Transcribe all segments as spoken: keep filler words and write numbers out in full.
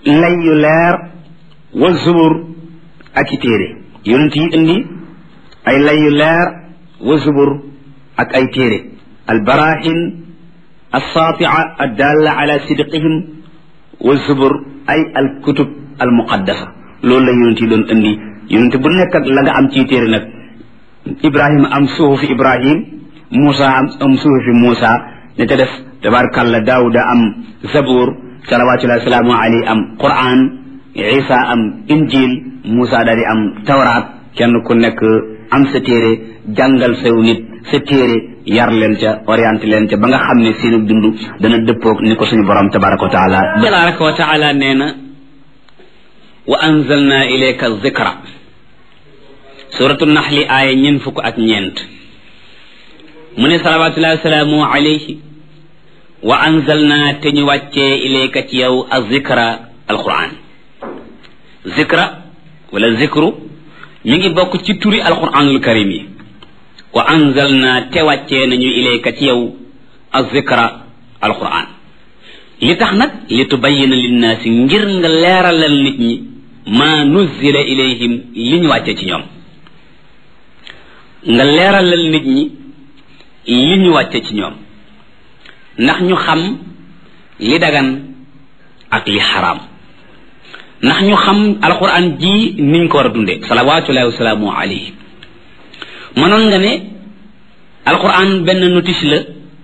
lay yu leer wa zubur ak i téere yonent yi indi ay lay yu leer wa zubur ak ay téere albarahin alsaatia addalla ala sidqihim wa zubur ay alkutub almuqaddasa loolu la yonent yi doon indi yonent bu nekk ak la nga am ci téere nag ibrahima am suhufi ibrahim Moussa am am suhufi Moussa ne ca def tabarakàllah daawuda am zabur salawatullahi salaamu alayhi am quran isa am injil Moussa daal di am tawraat kenn ku nekk am sa téere jàngal saw nit sa téere yar leen ca orienté leen ca ba nga xam ne seenu dund dana dëppoog ni ko suñu borom tabaraka wa taala tabaraka wa taala nee na wa anzalna ilayka zikra suratu naxli aaya ñeent fukk ak ñeent mu ne salawatullahi wasalaamu alayhi wa anzalna te ñu wàccee ilayka ci yow az zikra alquran zikra wala zikru mi ngi bokk ci turi alquranul karim yi wa anzalna te wàccee nañu ilayka ci yow az zikra alquran li tax nag li tubayyina linnaasi ngir nga leeralal nit ñi ma nuzzila ilayhim li ñu wàccee ci ñoom nga leeralal nit ñi li ñu wàcce ci ñoom ndax ñu xam li dagan ak li xaraam ndax ñu xam alquran ji niñ ko war a dunde salawatullahi wasalaamu alayhi mënoon nga ne alquran benn notice la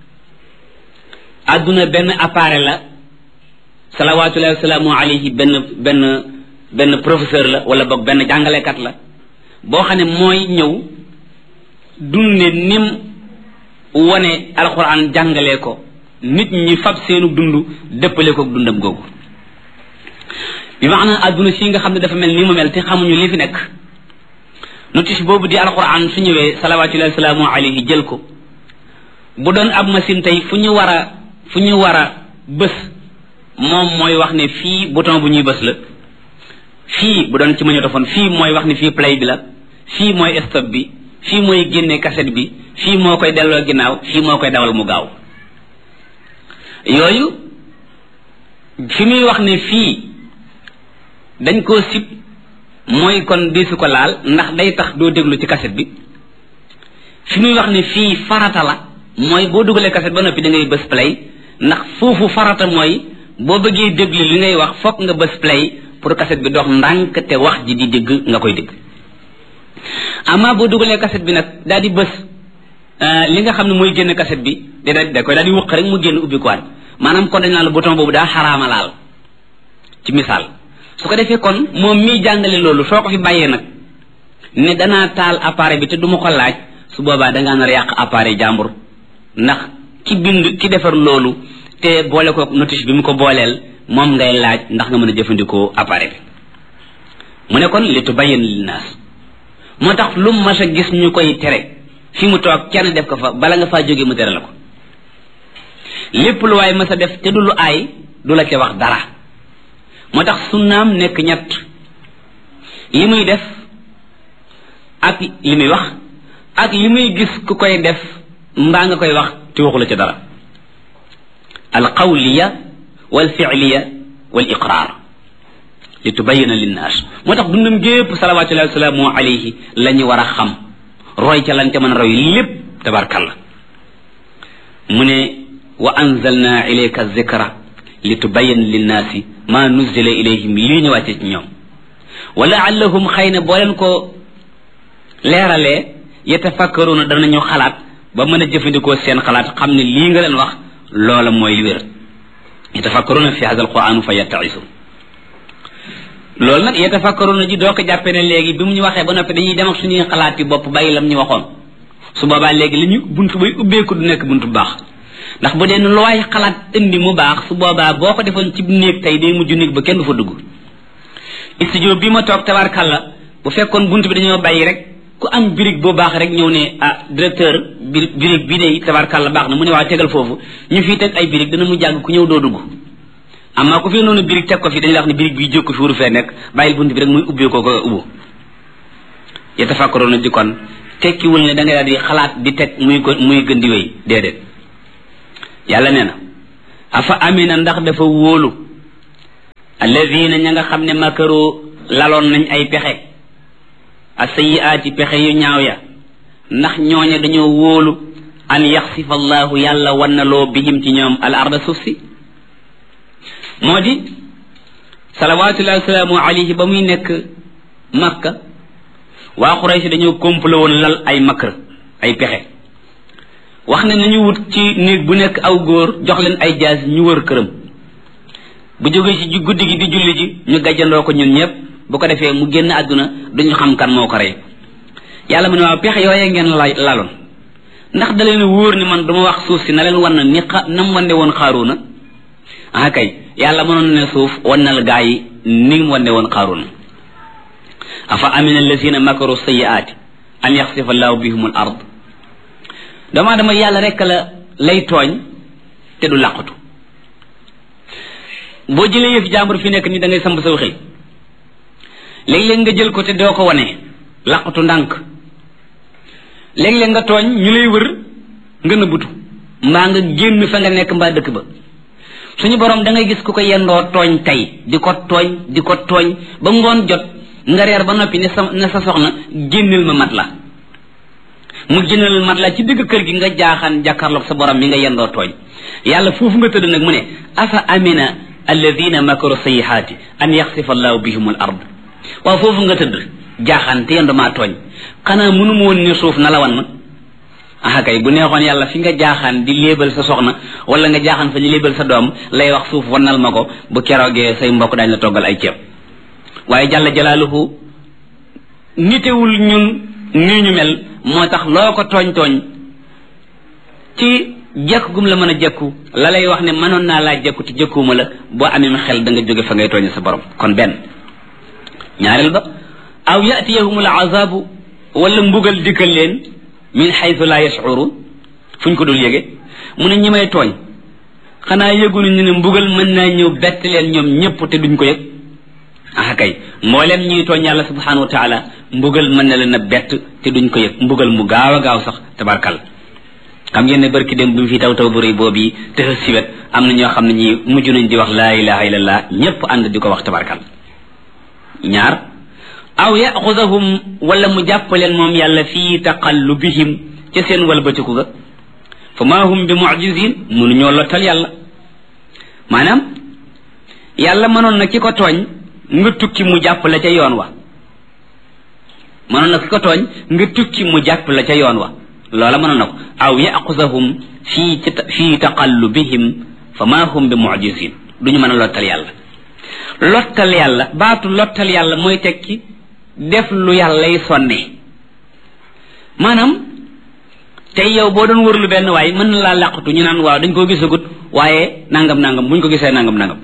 adduna benn appareil la salawatullahi wasalaamu alayhi benn benn benn professeur la wala boog benn jàngalekat la boo xam ne mooy ñëw dunde nim wone alquran jàngalee ko nit ñi fab seenu dund dëppale ko dundam googu bi maanaam adduna si nga xam ne dafa mel ni mu mel te xamuñu li fi nekk notice boobu di alquran su ñëwee salawatullahi wasalaamu alayhi jël ko bu doon ab machine tey fu ñu war a fu ñu war a bës moom mooy wax ne fii bouton bu ñuy bës la fii bu doon ci magnétophone fii mooy wax ne fii play bi la fii mooy stop bi fii mooy génne cassette bi fii moo koy delloo ginnaaw fii moo koy dawal mu gaaw yooyu fi muy wax ne fii dañ koo sib mooy kon deesu ko laal ndax day tax doo déglu ci cassette bi fi muy wax ne fii farata la mooy boo dugalee cassette ba noppi da ngay bës play ndax foofu farata mooy boo bëggee déglu li ngay wax fokk nga bës play pour cassette bi dox ndànk te wax ji di dégg nga koy dégg ama boo dugalee cassette bi nag daal di bës li nga xam ne mooy génn cassette bi da da koy daal di wëq rek mu génn ubbi ko waat maanaam kon dañ naan la bouton boobu daa xaraama laal ci misaal su ko defee kon moom miy jàngale loolu soo ko fi bàyyee nag ne danaa taal appareil bi te du ma ko laaj su boobaa dangaa nar a yàq appareil jàmbur ndax ki bind ki defar loolu te boole ko notice bi mu ko booleel moom ngay laaj ndax nga mën a jëfandikoo appareil bi mu ne kon li tubayyin linnaas moo tax lu mas a gis ñu koy tere fi mu toog kenn def ko fa bala nga faa jógee mu tere la ko lépp lu waay mas a def te du lu aay du la ca wax dara moo tax sunnaam nekk ñett li muy def ak li muy wax ak li muy gis ku koy def mbaa nga koy wax te waxu la ca dara al qawliya wal fi'liya wal iqrar li tubayyina linnaas moo tax dundam gépp salawatullahi wasalaamu alayhi la ñu war a xam roy ca lan ca mën a roy lépp tabarkalla mu ne wa anzalna ilayka zikra li tubayyina linnaasi ma nuzila ilayhim lii ñu wàcce ci ñoom wa laallahum xëy na boo leen ko leeralee yatafakkaruna danañu xalaat ba mën a jëfandikoo seen xalaat xam ne lii nga leen wax loola mooy wér yatafakkaruna fi hadha alquran fa yattaisu loolu nag yatafakkaruna ji doo ko jàppee ne léegi bi mu ñu waxee ba noppi dañuy dem ak suñuy xalaat yi bopp bàyyi lam ñu waxoon su boobaa léegi li ñu buntu bay ubbeeku du nekk buntu bu baax ndax bu dee lu waay xalaat indi mu baax su boobaa boo ko defoon ci néeg tey day mujj néeg ba kenn du fa dugg studio bi ma toog tabarkalla bu fekkoon buntu bi dañoo bàyyi rek ku am birig boo baax rek ñëw ne ah directeur bi birig bi de tabarkalla baax na mu ne waa tegal foofu ñu fii teg ay birig dana mu jàgg ku ñëw doo dugg amma ku fi noonu birig teg ko fi dañu la wax ne birig bi jóg ko fi wuru fee nekk bàyyil buntu bi rek muy ubbee ko ko ubbu yatafakkaruna di kon tekkiwul ne da nga daal di xalaat di teg muy ko muy gën di wéy déedéet yàlla nee na afa amina ndax dafa wóolu alladina ña nga xam ne makaru laloon nañ ay pexe as-sayyi'aati pexe yu ñaaw ya ndax ñooña dañoo wóolu an yaxsifa allahu yàlla wannaloo bihim ci ñoom al arda suuf si moo di salawatullahi wasalaamu alayhi ba muy nekk makka waa Quraysh dañoo complot woon lal ay makr ay pexe wax ne nañu wut ci néeg bu nekk aw góor jox leen ay jaas ñu wër këram bu jógee ci guddi gi di julli ji ñu gàjjandoo ko ñun ñëpp bu ko defee mu génn àdduna duñu xam kan moo ko rey yàlla mu ne waaw pexe yooyee ngeen la laloon ndax da leen wóor ni man duma wax suuf si na leen wan na ni xa nam wande woon xaaruuna ah kay yàlla mënoon ne suuf wannal gaa yi ni mu wande woon xaaruuna afa amina allazina makaru sayyi'aati an yaxsifa allahu bihum al ard dama dama yàlla rek la lay tooñ te du làqatu boo jëlee yëf jàmbur fi nekk ni da ngay samp saw xel léeg-léeg nga jël ko te doo ko wane làqatu ndànk léeg-léeg nga tooñ ñu lay wër nga nëbbutu mbaa nga génn fa nga nekk mbaa dëkk ba suñu borom da ngay gis ku ko yendoo tooñ tey di ko tooñ di ko tooñ ba ngoon jot nga reer ba noppi ne sa ne sa soxna génneel ma mat la mu génneel mat la ci digg kër gi nga jaaxaan jàkkaarloog sa borom mi nga yendoo tooñ yàlla foofu nga tëdd nag mu ne afa amina alladina makaru sayyihaati an yaxsifa allahu bihum al ard waaw foofu nga tëdd jaaxaan te yendu maa tooñ xanaa mënu ma woon ne suuf na la wan na ah kay bu neexoon yàlla fi nga jaaxaan di léebal sa soxna wala nga jaaxaan fa di léebal sa doom lay wax suuf wannal ma ko bu keroogee say mbokk daañu la toggal ay ceeb waaye jàlla jalaaluhu nitewul ñun nii ñu mel moo tax loo ko tooñ tooñ ci jekk gum la mën a jekku la lay wax ne mënoon naa laa jekku te jekkuwuma la boo amee xel da nga jóge fa ngay tooñ sa borom kon benn ñaareel ba aw yatiyahum al azabu wala mbugal dikkal leen min xaytu la yashurun fuñ ko dul yége mu ne ñi may tooñ xanaa yëgunu ñu ne mbugal mën naa ñëw bett leen ñoom ñëpp te duñ ko yëg ah kay mboolem ñuy tooñ yàlla subhanahu wa taala mbugal mën na leen a bett te duñ ko yëg mbugal mu gaaw a gaaw sax tabarkal xam ngeen ne barki dem bi mu fi taw taw bu rëy boobu yi te si wet am na ñoo xam ne ñi mujj nañ di wax laa ilaha illallah ñëpp ànd di ko wax tabarkal ñaar aw yaxudahum wala mu jàpp leen moom yàlla fii taqallubihim ca seen walbatiku ga fa maa hum bi mucjizin munu ñoo lottal yàlla maanaam yàlla mënoon na ki ko tooñ nga tukki mu jàpp la ca yoon wa mënoon na ki ko tooñ nga tukki mu jàpp la ca yoon wa loola mënoon na ko aw yaxudahum fii fii taqallubihim fa maa hum bi mucjizin duñu mën a lottal yàlla lottal yàlla baatu lottal yàlla mooy tekki def lu yàllay sonne maanaam tey yow boo doon wërlu benn waay mën na laa làqatu ñu naan waaw dañ koo gisagut waaye nangam nangam buñ ko gisee nangam nangam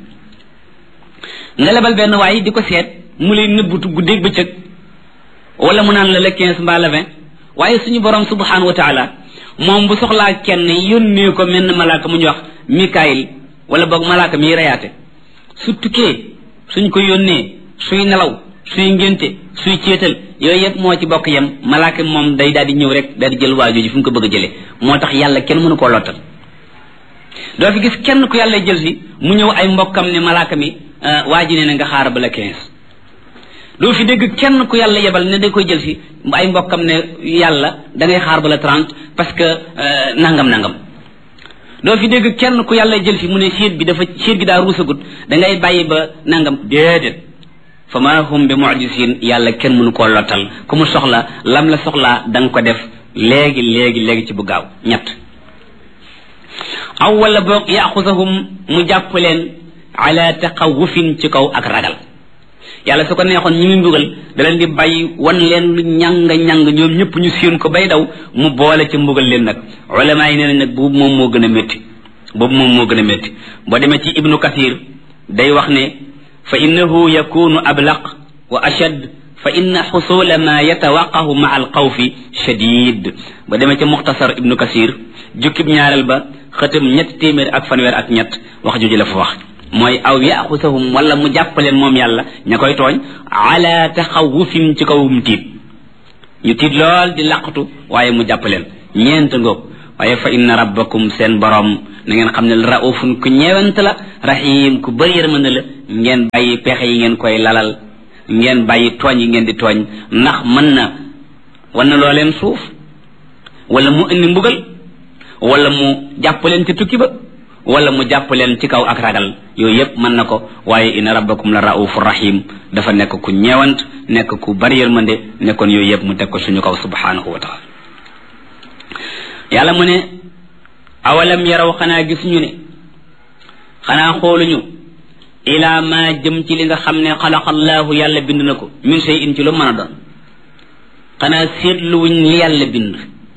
nga lebal benn waay di ko seet mu lay nëbbutu guddeeg bëccëg wala mu naan la le quinze mbaa le vingt waaye suñu borom subhanahu wa taala moom bu soxlaa kenn yónnee ko menn malaaka mu ñu wax Mikaayil wala boog malaaka miy reyaate su tukkee suñ ko yónnee suy nelaw suy ngénte suy céetal yooyu yëpp moo ci bokk yem malaaka moom day daal di ñëw rek daal di jël waajooji fu mu ko bëgg a jëlee moo tax yàlla kenn mënu koo lottal doo fi gis kenn ku yàlla jël si mu ñëw ay mbokkam ne malaaka mi waa ji ne ne nga xaar ba la quinze doo fi dégg kenn ku yàlla yebal ne da koy jël si ay mbokkam ne yàlla da ngay xaar ba la trente parce que nangam nangam doo fi dégg kenn ku yàlla jël si mu ne siit bi dafa siit gi daa ruusagut da ngay bàyyi ba nangam déedéet fa ma hum bi mu'jizin yàlla kenn mënu koo lottal ku mu soxla lam la soxlaa da nga ko def léegi léegi léegi ci bu gaaw ñett aw wala boog yaxusahum mu jàpp leen ala taqawufin ci kaw ak ragal yàlla su ko neexoon ñi muy mbugal da leen di bàyyi wan leen lu ñàng ñàng ñoom ñëpp ñu séen ko bay daw mu boole ci mbugal leen nag ulama yi nee nañ nag boobu moom moo gën a métti boobu moom moo gën a métti boo demee ci ibnu kathir day wax ne fa innahu yakunu ablaq wa ashad fa inna xusula ma yatawaqahu ma al xawfi shadid ba demee ca muxtasar ibnu kathir jukkib ñaareel ba xëtam ñetti téeméer ak fanweer ak ñett wax jooju la fa wax mooy aw yaxusahum wala mu jàppaleen moom yàlla ña koy tooñ ala taxawufin ci kawum tiit ñu tiit lool di laqatu waaye mu jàppaleen ñeent ngoog waaye fa inna rabbakum seen borom na ngeen xam ne raufun ku ñeewant la rahim ku bëri yërmande la ngeen bàyyi pexe yi ngeen koy lalal ngeen bàyyi tooñ yi ngeen di tooñ ndax mën na wan na loo leen suuf wala mu indi mbugal wala mu jàpp leen ci tukki ba wala mu jàpp leen ci kaw ak ragal yooyu yépp mën na ko waaye inna rabbakum la raufur rahim dafa nekk ku ñeewant nekk ku bari yërmande nekkoon yooyu yépp mu teg ko suñu kaw subhanahu wa taala yàlla mu ne awalam yaraw xanaa gisuñu ne xanaa xooluñu ila ma jëm ci li nga xam ne xalaqallahu yàlla bind na ko min shay'in ci lu mën a doon xanaa seetluwuñ li yàlla bind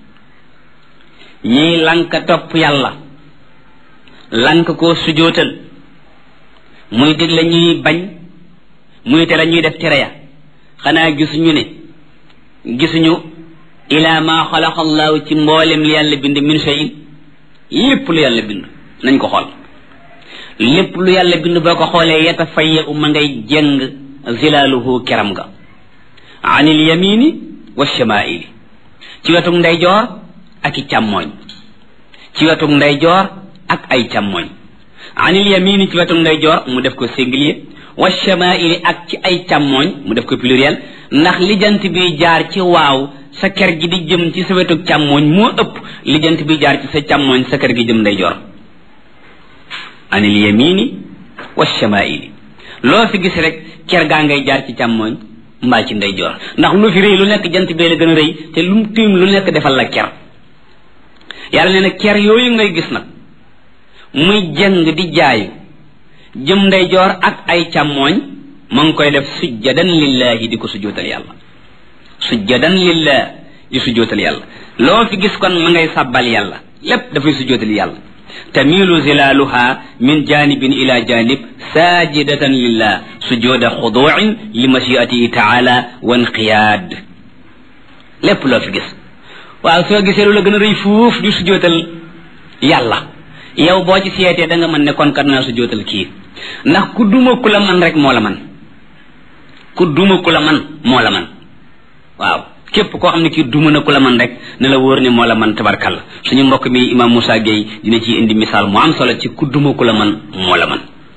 ñiy lanka topp yàlla lank koo sujootal muy dig la ñuy bañ muy tere ñuy def tere ya xanaa gisuñu ne gisuñu ila ma xalaqa allahu ci mboolem li yàlla bind min shay'in lépp lu yàlla bind nañ ko xool lépp lu yàlla bind boo ko xoolee yatafayya u ma ngay jeng zilaaluhu keram nga anil yamini wa shamaili ci wetug ndeyjoor ak i càmmooñ ci wetug ndeyjoor ak ay càmmooñ anil yamini ci wetug ndeyjoor mu def ko singulier wa shamaili ak ci ay càmmooñ mu def ko pluriel ndax lijant bi jaar ci waaw sa ker gi di jëm ci sa wetug càmmooñ moo ëpp lijant bi jaar ci sa càmmooñ sa ker gi jëm ndeyjoor anil yamini wa shamaili loo fi gis rek ker gaa ngay jaar ci càmmooñ mbaa ci ndeyjoor ndax lu fi rëy lu nekk jant bee la gën a rëy te lu mu tiim lu nekk defal la ker yàlla nee na ker yooyu ngay gis nag muy jëng di jaayu jëm ndeyjoor ak ay càmmooñ ma ngi koy def sujjadan lillahi di ko sujjootal yàlla sujjadan lillah di sujjootal yàlla loo fi gis kon ma ngay sàbbal yàlla lépp dafay sujjootal yàlla tamilu zilaluha min janibin ila janib sajidatan lillah sujuda xuduin li mashiatihi taala wa inqiyaad lépp loo fi gis waaw soo gisee lu la gën a rëy fuuf di sujjootal yàlla yow boo ci seetee da nga mën ne kon kat naa sujjootal kii ndax ku duma ku la man rek moo la man ku duma ku la man moo la man waaw képp koo xam ne kii duma na ku la man rek ne la wóor ne moo la man tabarkalla suñu mbokk mi imam Moussa Gueye dina ci indi misaal mu am solo ci ku duma ku la man moo la man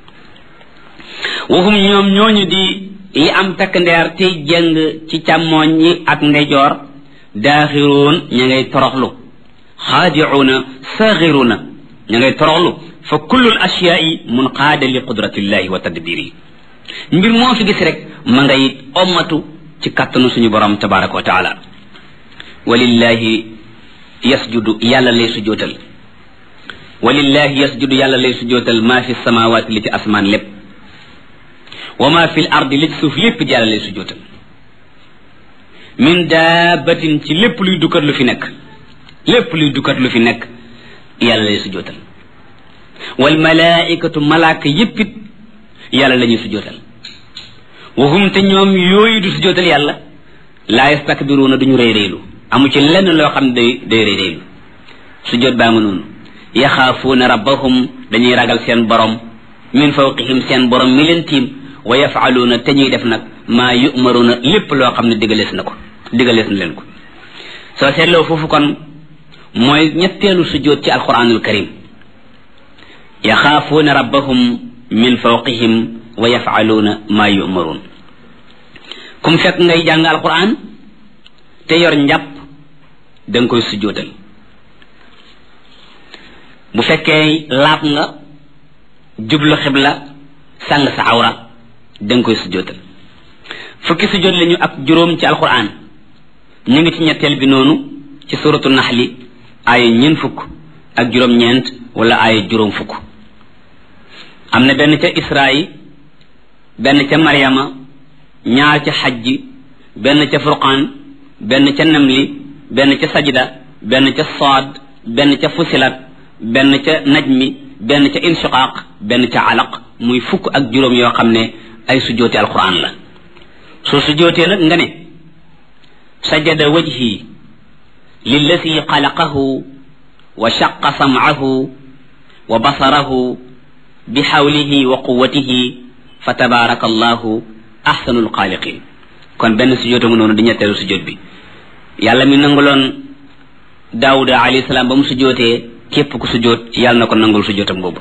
waxum ñoom ñooñu di yi am takk ndeer tey jëng ci càmmooñ yi ak ndeyjoor daaxiroon ña ngay toroxlu xaadicuuna saaxiruuna ña ngay toroxlu fa kullu l ashyaai munqaada li qudratillahi wa tadbiri mbir moo fi gis rek ma ngay ommatu ci kattanu suñu borom tabaraka wa taala walillahi yasjudu yàlla lay sujootal walillahi yasjudu yàlla lay sujootal maa fi samawaati li ci asmaan lépp wa maa fi l ardi li ci suuf lépp di yàlla lay sujootal min daabatin ci lépp luy dukkat lu fi nekk lépp luy dukkat lu fi nekk yàlla lay sujootal wal malaikatu malaaka yéppit yàlla la ñuy sujootal waxum te ñoom yooyu du sujootal yàlla laa yastakbiruuna duñu rëy rëylu amu ci lenn loo xam ne day day rëy rëylu sujoot baa nga noonu yaxaafuuna rabbahum dañuy ragal seen borom min fawqihim seen borom mi leen tiim wa yafaluuna te ñuy def nag maa yumaruuna lépp loo xam ne digalees na ko digalees na leen ko soo seetloo foofu kon mooy ñetteelu sujoot ci alquranul karim yaxaafuuna rabbahum min fawqihim wa yafaluuna maa yumaruun kum fekk ngay jàng alquran te yor njàpp da nga koy sujootal bu fekkee laab nga jublu xibla sàng sa awra da nga koy sujootal fukki sujoot lañu ak juróom ci alquran ñu ngi ci ñetteel bi noonu ci suratu naxli aaya ñeen fukk ak juróom-ñeent wala aaya juróom fukk am na benn ca israyi benn ca maryama ñaar ca xajji benn ca furqaan benn ca namli benn ca sajda benn ca saad benn ca fusilat benn ca najmi benn ca inshiqaaq benn ca alaq muy fukk ak juróom yoo xam ne ay sujooti alquran la soo sujootee nag nga ne sajada wajhi lillati xalaqahu wa shaqa sam'ahu wa basarahu bi xawlihi wa quwwatihi fa tabaraka allahu ahsanul xaaliqin kon benn sujjóota nga noonu di ñetteelu sujjóot bi yàlla mi nanguloon daawuda alayhi salaam ba mu sujjóotee képp ku sujjóot yàlla na ko nangul sujjóotam boobu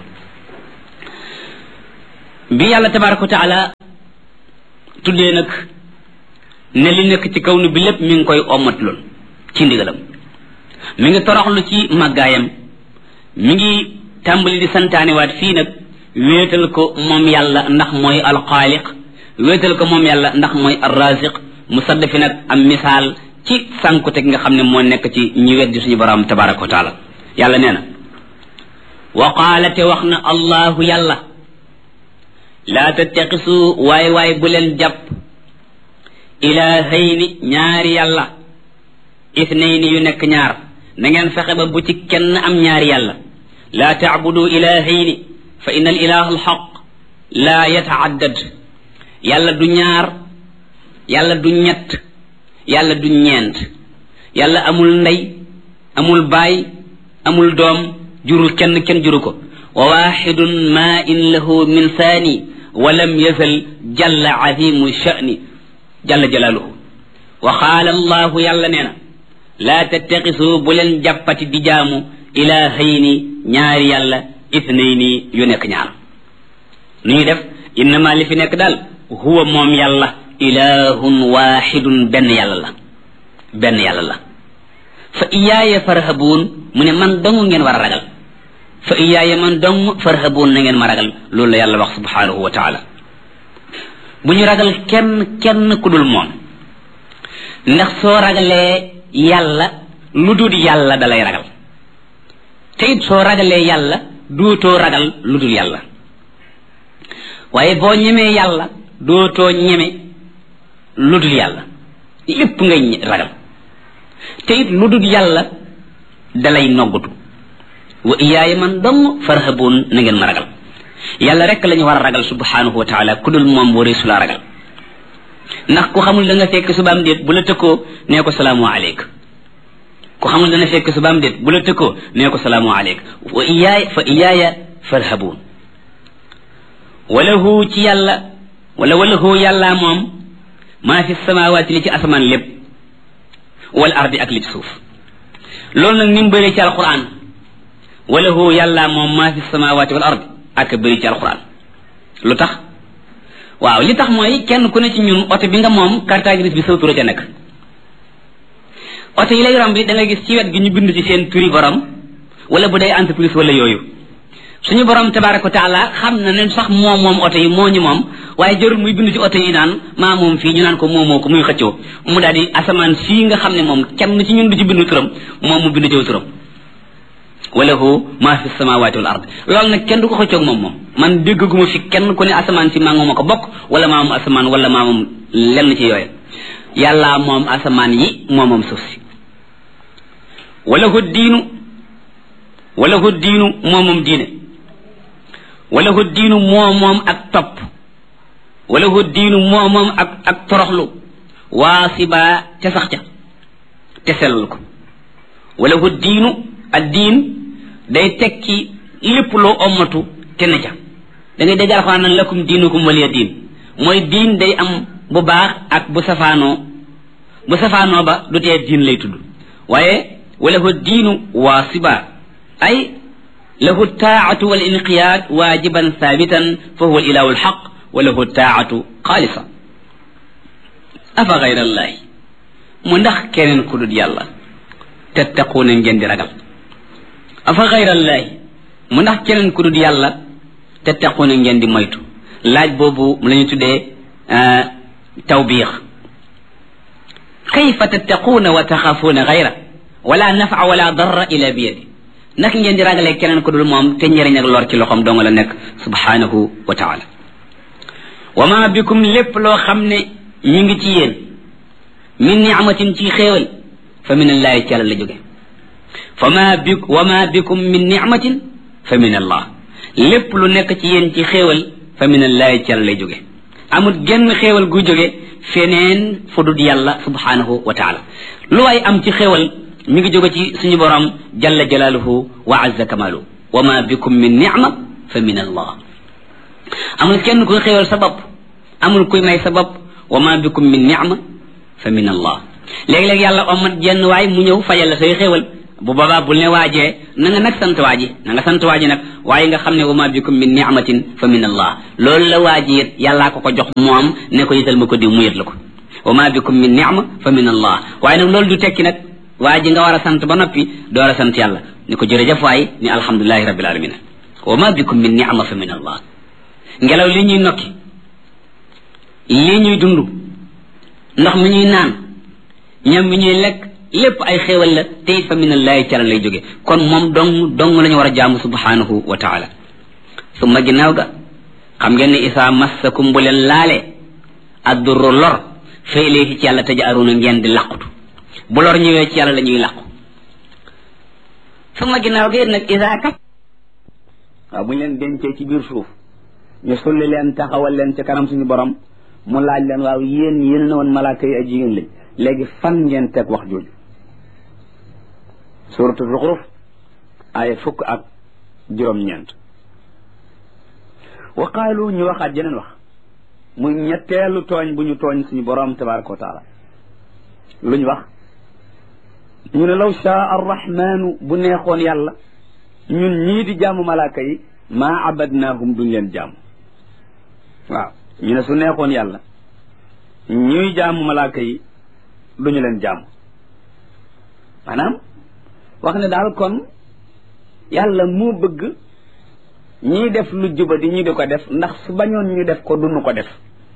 bi yàlla tabaraka wa taala tuddee nag ne li nekk ci kaw nu bi lépp mi ngi koy ommatloon ci ndigalam mi ngi toroxlu ci màggaayam mi ngi tàmbali di santaanewaat fii nag wéetal ko moom yàlla ndax mooy alxaaliq wéetal ko moom yàlla ndax mooy arraziq mu sadd fi nag am misaal ci sànkute gi nga xam ne moo nekk ci ñi weddi suñu borom tabaraka wa taala yàlla nee na wa qaala te wax na allahu yàlla laa tattaqisu waay waay bu leen jàpp ilaahayni ñaari yàlla ithnayni yu nekk ñaar na ngeen fexe ba bu ci kenn am ñaari yàlla laa taabudu ilaahayni fa inna al ilaha alxaq laa yataaddad yàlla du ñaar yàlla du ñett yàlla du ñeent yàlla amul ndey amul baay amul doom jurul kenn kenn juru ko wa waxidun ma in lahu min saani wa lam yazal jalla azimu sha'ni jalla jalaaluhu wa qaala allahu yàlla nee na laa tattaxisu bu leen jàppati di jaamu ilaahayni ñaari yàlla ithnayni yu nekk ñaar nu ñuy def innama li fi nekk daal huwa moom yàlla ilahun waxidun benn yàlla la benn yàlla la fa iyaaya farhabuun mu ne man dong ngeen war a ragal fa iyaaya man dong farhabuun na ngeen ma ragal loolu la yàlla wax subhanahu wa taala bu ñu ragal kenn kenn ku dul moom ndax soo ragalee yàlla lu dul yàlla dalay ragal te it soo ragalee yàlla dootoo ragal lu dul yàlla waaye boo ñemee yàlla dootoo ñeme lu dul yàlla lépp ngay ragal te it lu dul yàlla dalay noggutu wa iyaaya man dong farhabuun na ngeen ma ragal yàlla rek la ñu war a ragal subhanahu wa taala ku dul moom waree su la ragal ndax ku xamul da nga fekk subaam déet bu la tëkkoo nee ko salaamu aleyk ku xamul dana fekk subaam déet bu la tëkkoo nee ko salaamu aleyk wa iyaaya fa iyaaya farhabuun walahu ci yàlla wala walahu yàlla moom maa fi samawaati li ci asamaan lépp wal ardi ak li ci suuf loolu nag ni mu bëree ci alquran walahu yàlla moom maa fi samawaati wal ardi ak bëri ci alquran lu tax waaw li tax mooy kenn ku ne ci ñun oto bi nga moom carte grise bi sa tur ca nekk oto yi lay romb bi da nga gis ci wet gi ñu bind ci seen turi borom wala bu dee entreprise wala yooyu suñu borom tabaraka wa taala xam na ne sax moom moom oto yi moo ñu moom waaye jarul muy bind ci oto yi naan maa moom fii ñu naan ko moomoo ko muy xëccoo mu daal di asamaan fii nga xam ne moom kenn ci ñun du ci bind turam moom mu bind ci turam walahu ma fi samawati wal ard loolu nag kenn du ko xëccoog moom moom man déggaguma fi kenn ku ne asamaan si maa moom a ko bokk wala maa moom asamaan wala maa moom lenn ci yooyu yàlla moom asamaan yi moo moom suuf si walahu diinu walahu diinu moo moom diine walahu diinu moo moom ak topp walahu diinu moo moom ak ak toroxlu waasiba te sax ca te sellal ko walahu diinu ak diin day tekki lépp loo ommatu te ne ca da ngay dégg alxuraan nan lakum diinukum waliya diin mooy diin day am bu baax ak bu safaanoo bu safaanoo ba du tee diin lay tudd waaye walahu diinu waasiba ay lahu taatu wal inqiyaad waajiban thaabitan fa huwa ilahu alxaq wa lahu taatu xaalisa afa gayra allahi mu ndax keneen ku dul yàlla tattaquuna ngeen di ragal afa gayra allahi mu ndax keneen ku dul yàlla tattaquuna ngeen di moytu laaj boobu mu la ñu tuddee tawbiix kayfa tattaquuna wa taxaafuuna gayra wala nafa wala darra ila biyadi naka ngeen di ragalee keneen ku dul moom te njëriñ ak lor ci loxoom dong la nekk subhanahu wa taala wa ma bikum lépp loo xam ne ñu ngi ci yéen min ni'matin ci xéewal fa min allahi ci yàlla la jóge fa ma bi wa ma bikum min ni'matin fa min allah lépp lu nekk ci yéen ci xéewal fa min allahi ci yàlla lay jóge amul genn xéewal gu jóge feneen fu dul yàlla subhanahu wa taala lu waay am ci xéewal mi ngi jóge ci suñu borom jalla jalaaluhu wa azza kamalu wa ma bikum min ni'ma fa min allah amul kenn kuy xéewal sa bopp amul kuy may sa bopp wa ma bikum min ni'ma fa min allah léeg-léeg yàlla omat jenn waay mu ñëw fajal la say xéewal bu boobaa bul ne waajee na nga nag sant waaji na nga sant waaji nag waaye nga xam ne wa ma bikum min ni'matin fa min allah loolu la waaji it yàllaa ko ko jox moom ne ko yital ma ko diw mu yët la ko wa ma bikum min ni'ma fa min allah waaye nag loolu du tekki nag waaji nga war a sant ba noppi door a sant yàlla ni ko jërëjëf waay ni alhamdulilahi rabbil alamin wa ma bikum min ni'ma fa min allah ngelaw li ñuy nokki lii ñuy dund ndox mi ñuy naan ñam mi ñuy lekk lépp ay xéewal la te it fa min allahi ca lay jóge kon moom dong dong la ñu war a jaamu subhanahu wa taala summa ginnaaw ga xam ngeen ne isaa massakum bu leen laale addurru lor fa ilayhi ci yàlla taj'aruna ngeen di làqutu bu lor ñëwee ci yàlla la ñuy làqu summa ginnaaw ga it nag isaa kat waaw bu ñu leen dencee ci biir suuf ñu sulli leen taxawal leen ci kanam suñu borom mu laaj leen waaw yéen yéen na woon malaaka yi ay jigéen lañ léegi fan ngeen teg wax jooju suratu Zuxruf ay fukk ak juróom-ñeent wa qaalu ñu waxaat jeneen wax muy ñetteelu tooñ bu ñu tooñ suñu borom tabaraka wa taala lu ñu wax ñu ne law shaa arrahmanu bu neexoon yàlla ñun ñii di jaamu malaaka yi maa abadnaahum duñ leen jaamu waaw ñu ne su neexoon yàlla ñuy jaamu malaaka yi duñu leen jaamu maanaam wax ne daal kon yàlla moo bëgg ñiy def lu juba di ñu di ko def ndax su bañoon ñu def ko duñu ko def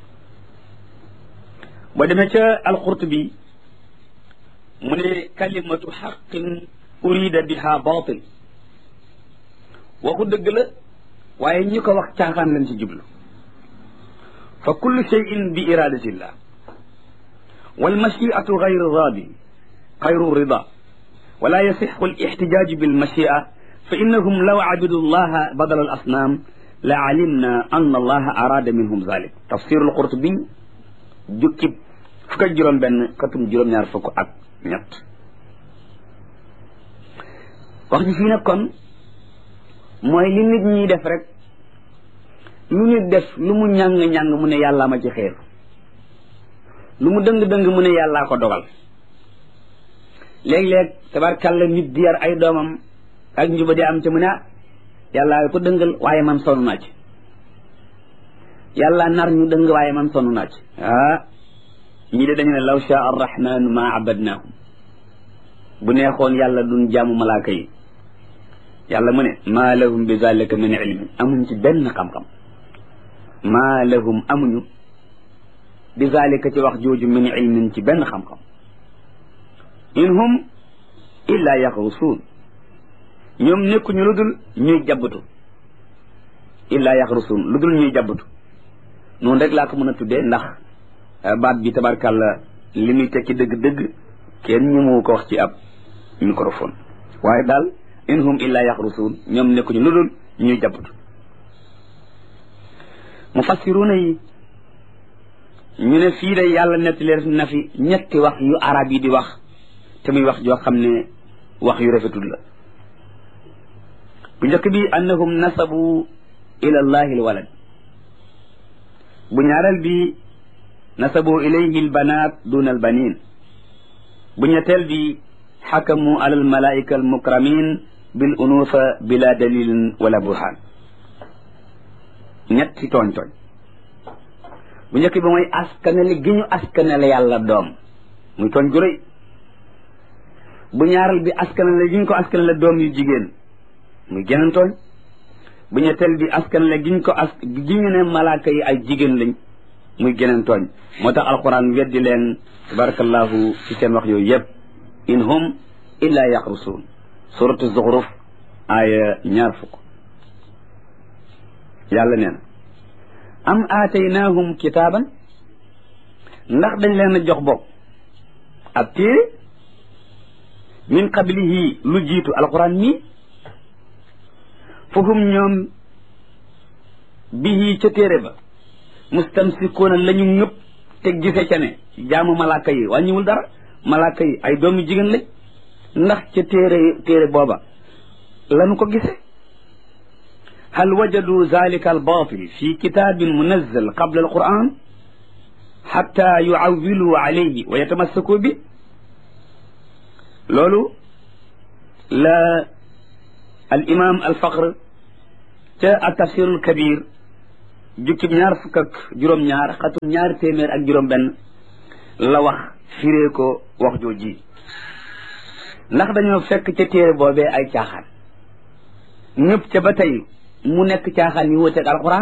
boo demee ca alqurtubi mu ne kalimatu xaqin urida biha batil waxu dëgg la waaye ñi ko wax caaxaan leen ci jublu fa kullu shay'in bi iradatillah wal mashi'atu ghayru radi ghayru rida wala yasihhu al ihtijaj bil mashi'a fa innahum law abidu allaha badala al asnam la alimna anna allaha arada minhum dhalik tafsir al qurtubi jukki fukk ak juróom benn katum juróom ñaar fukk ak ñett wax ji fii nag kon mooy li nit ñiy def rek lu nit def lu mu ñàng-ñàng mu ne yàllaa ma ci xeer lu mu dëng-dëng mu ne yàllaa ko dogal léeg-léeg tabarkàlla nit di yar ay doomam ak njuba di am ci mu ne ah yàllaa ko dëngal waaye man sonn naa ci yàlla nar ñu dëng waaye man sonn naa ci ah ñii de dañu ne law shaa arrahmanu ma abadnaahum bu neexoon yàlla duñ jaamu malaaka yi yàlla mu ne maa lahum bi zalika min ilmin amuñ ci benn xam-xam maa lahum amuñu bi zalika ci wax jooju min ilmin ci benn xam-xam in hum illa yaxrusuun ñoom nekkuñu lu dul ñuy jabbatu illa yaxrusuun lu dul ñuy jabbatu noonu rek laa ko mën a tuddee ndax baat bi tabarkàlla li muy tekki dëgg-dëgg kenn ñu mu ko wax ci ab microphone waaye daal in hum illa yaxrusuun ñoom nekkuñu lu dul ñuy jabbatu mufassiruuna yi ñu ne fii de yàlla nettaleer na fi ñetti wax yu arab yi di wax te muy wax joo xam ne wax yu rafetul la bu njëkk bi annahum nasabu ila allahi alwalad bu ñaareel bi nasabu ilayhi albanat duna albanin bu ñetteel bi xakamu ala almalaika almukramin bil unufa bila dalilin wala burhan ñetti tooñ tooñ bu njëkk bi mooy askanale gi ñu askanale yàlla doom muy tooñ gu rëy bu ñaaral bi askanale gi ñu ko askanale doom yu jigéen muy geneen tooñ bu ñetteel bi askanale gi ñu ko as gi ñu ne malaaka yi ay jigéen lañ muy geneen tooñ moo tax alquran weddi leen tabarakallahu ci seen wax yooyu yëpp in hum illa yaxrusuun suratu zuxruf aaya ñaar fukk yàlla nee na am aataynaahum kitaaban ndax dañ leen a jox bopp ab téere min qablihi lu jiitu alquran mii fahum ñoom bihi ca téere ba mustamsikuuna la ñu ñëpp teg gise ca ne jaamu malaaka yi wàññiwul dara malaaka yi ay doomi jigéen lañ ndax ca téere téere booba lanu ko gise hal wajadu zalika albatil fi kitabin munazzal qabla alquran xatta yuawilu alayhi wa yatamassaku bi loolu la al imam al faqr ca ak tafsirul kabir jukkib ñaar fukk ak juróom-ñaar xatum ñaari téeméer ak juróom benn la wax firee ko wax jooji ndax dañoo fekk ca téere boobee ay caaxaan ñëpp ca ba tey mu nekk caaxaan yu wuteeg alquran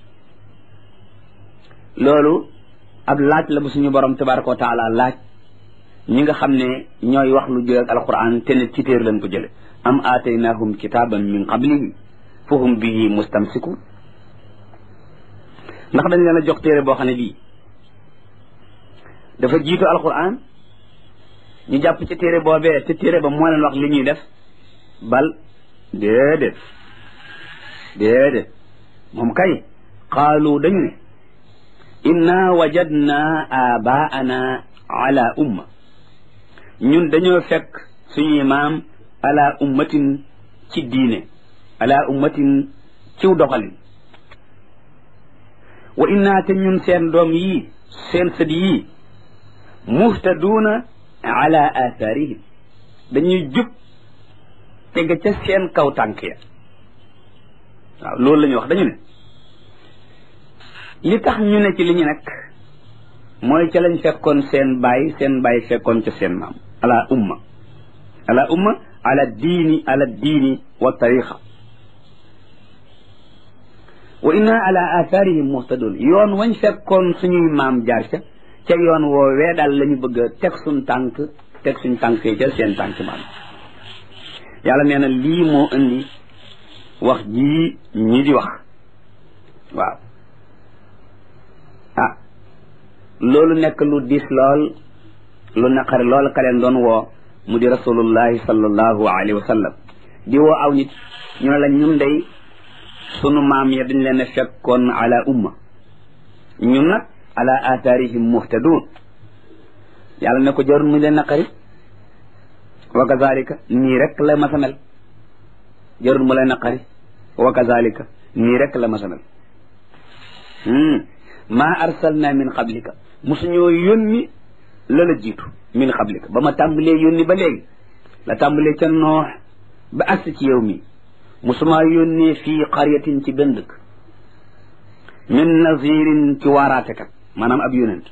loolu ab laaj la bu suñu borom tabaraka wa taala laaj ñi nga xam ne ñooy wax lu jël ak alquran te ne ci téere lañ ko jële am aataynahum kitaban min qablihi fahum bihi mustamsikun ndax dañ leen a jox téere boo xam ne bii dafa jiitu alquran ñu jàpp ci téere boobee te téere ba moo leen wax li ñuy def bal déedéet déedéet moom kay qaalu dañu ne inna wajadna abaana ala umma ñun dañoo fekk suñuy maam ala ummatin ci diine ala ummatin ciw doxalin wa inna te ñun seen doom yii seen sët yii muhtaduuna ala athaarihim dañuy jub tege ca seen kaw tànk ya waaw loolu la ñuy wax dañu ne li tax ñu ne ci li ñu nekk mooy ca lañ fekkoon seen baay seen baay fekkoon ca seen maam ala umma ala umma ala diini ala diini wa tariqa wa inna ala athaarihim muhtadun yoon wañ fekkoon suñuy maam jaar ca ca yoon woowee daal la ñu bëgg a teg suñ tànk teg suñ tànk yi ca seen tànk maam yàlla nee na lii moo indi wax jii ñi di wax waaw ah loolu nekk lu diis lool lu naqari lool ka leen doon woo mu di rasulullahi sallallahu alayhi wa sallam di woo aw nit ñu ne la ñun day sunu maam ya dañ leen a fekkoon ala umma ñun nag ala athaarihim muhtadun yàlla ne ko jarul mu leen naqari wa kazalika nii rek la masa mel jarul mu leen naqari wa kazalika nii rek la masa mel maa arsalna min qablika musuñoo yónni la la jiitu min qablika ba ma tàmbalee yónni ba léegi la tàmbalee ca noox ba agsi ci yow mi musumaa yónnee fii qaryatin ci benn dëkk min nazirin ci waaraatekat maanaam ab yonent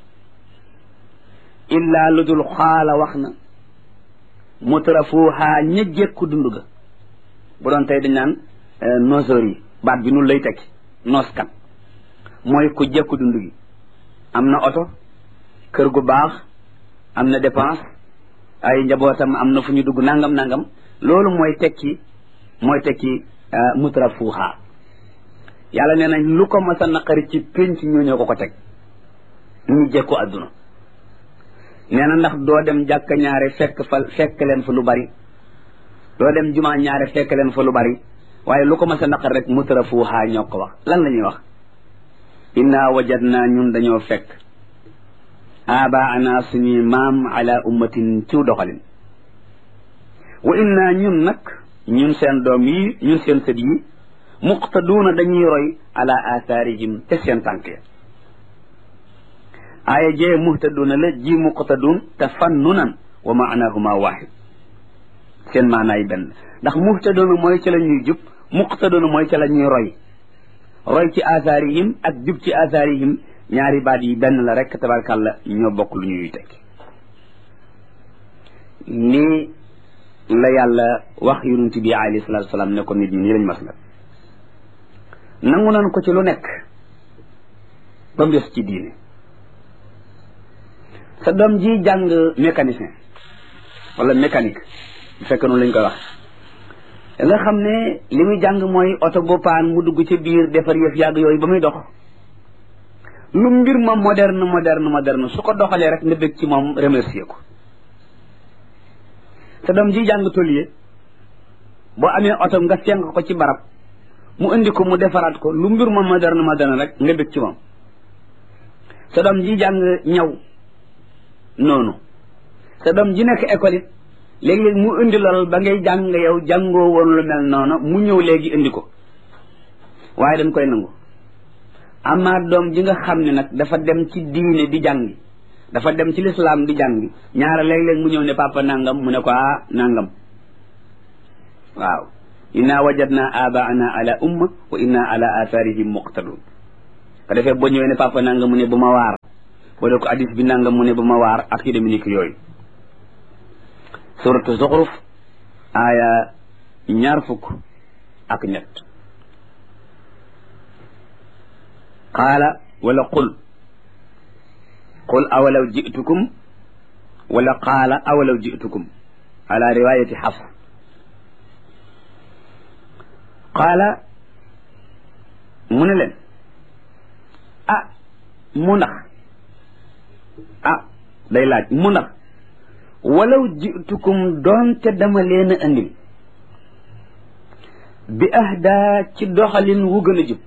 illaa lu dul xaala wax na mutrafuuhaa ña jekku dund ga bu doon tey dañ naan noseur yi baat bi nu lay tekki nooskat mooy ku jekku dund gi am na oto kër gu baax am na dépense ay njabootam am na fu ñu dugg nangam nangam loolu mooy tekki mooy tekki mutrafuuhaa yàlla nee nañ lu ko mas a naqari ci pénc ñoo ñoo ko ko teg ñu jekku adduna nee na ndax doo dem jàkka ñaare fekk fa fekk leen fa lu bari doo dem jumaa ñaare fekk leen fa lu bari waaye lu ko mas a naqari rek mutrafuuhaa ñoo ko wax lan la ñuy wax inna wajadna ñun dañoo fekk abaana suñuy maam ala ummatin ciw doxalin wa inna ñun nag ñun seen doom yi ñun seen sët yi muqtaduuna dañuy roy ala athaarihim te seen tànk ya aaya jee muhtaduuna la ji muqtaduun tafannunan wa maanahuma waahid seen maanaay benn ndax muhtaduuna mooy ca la ñuy jub muqtaduuna mooy ca la ñuy roy roy ci athaarihim ak jub ci athaarihim ñaari baat yi benn la rek tabarkàlla ñoo bokk lu ñuy tekki nii la yàlla wax yonent bi alayhi salaatu wa salaam ne ko nit ñi nii lañ mas la nangu nañ ko ci lu nekk ba mu des ci diine sa doom ji jàng mécanicien wala mécanique bu fekk noonu lañ koy wax nga xam ne li muy jàng mooy oto bu paan mu dugg ci biir defar yëf yàgg yooyu ba muy dox lu mbir ma moderne moderne moderne su ko doxalee rek nga bëgg ci moom remercier ko sa doom ji jàng tôlier boo amee oto nga fenk ko ci barab mu indi ko mu defaraat ko lu mbir ma moderne moderne rek nga bëgg ci moom sa doom ji jàng ñaw noonu sa doom ji nekk école it léegi-léeg mu indi lool ba ngay jàng yow jàngoo woon lu mel noonu mu ñëw léegi indi ko waaye dañ koy nangu amaat doom ji nga xam ne nag dafa dem ci diine di jàngi dafa dem ci lislaam di jàngi ñaara léeg-léeg mu ñëw ne papa nangam mu ne ko ah nangam waaw inna wajadna abaana ala umma wa inna ala atharihim muqtadun ko defee boo ñëwee ne papa nanga mu ne bu ma waar boo dee ko hadis bi nanga mu ne bu ma waar ak yu demee ni ki yooyu suratu zuxruf aaya ñaar fukk ak ñett qaala wala qul qul awalaw jitukum wala qaala awalaw jitukum ala riwayati xafs qaala mu ne leen ah mu ndax ah day laaj mu ndax walaw jitukum doonte dama leen a andil bi ahda ci doxalin wu gën a jub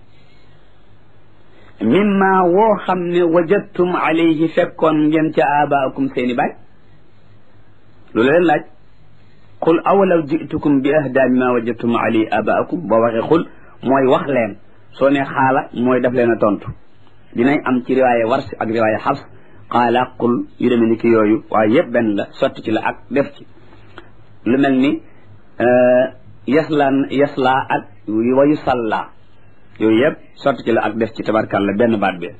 mimma woo xam ne wajadtum alayhi fekkoon ngeen ca abaakum seeni baay loolu leen laaj qul awalaw jitukum bi ahda mimma wajadtum alayhi abaakum boo waxee qul mooy wax leen soo ne xaala mooy daf leen a tontu dinañ am ci riwaaya Warsh ak riwaaya Hafs qaala qul yu demee ni ki yooyu waaye yëpp benn la sotti ci la ak def ci lu mel ni yasla yasla ak wa yusalla yooyu yëpp sotti ci la ak def ci tabarkàlla benn baat bi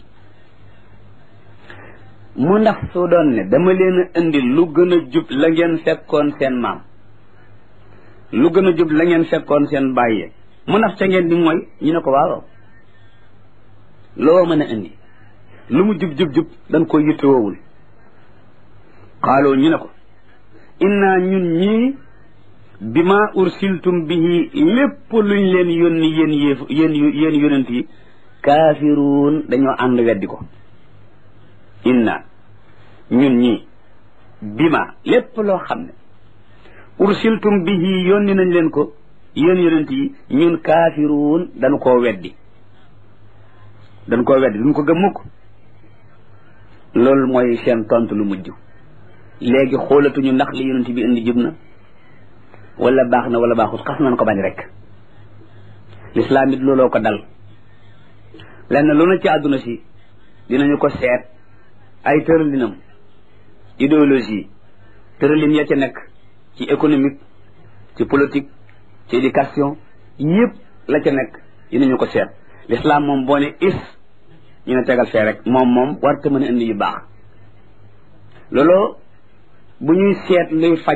mu ndax su doon ne dama leen a indi lu gën a jub la ngeen fekkoon seen maam lu gën a jub la ngeen fekkoon seen bàyyee mu ndax ca ngeen di mooy ñu ne ko waaw loo mën a indi lu mu jub jub jub dañ koy yittewoowul xaaloo ñu ne ko inna ñun ñii bima ursiltum bihi lépp luñ leen yónni yéen yéef yéen yéen yonent yi kaafiruun dañoo ànd weddi ko inna ñun ñii bima lépp loo xam ne ursiltum bihi yónni nañ leen ko yéen yonent yi ñun kaafiruun dañu koo weddi dañ koo weddi duñ ko gëm mukk loolu mooy seen tontu lu mujj léegi xoolatuñu ndax li yonent bi indi jub na wala baax na wala baaxut xas nañ ko bañ rek lislaam it looloo ko dal lenn lu na ci àdduna si dinañu ko seet ay tëralinam idéologie tëralin ya ca nekk ci économique ci politique ci éducation yëpp la ca nekk dinañu ko seet lislaam moom boo ne is ñu ne tegal fee rek moom moom warta mën a indi yu baax looloo bu ñuy seet luy faj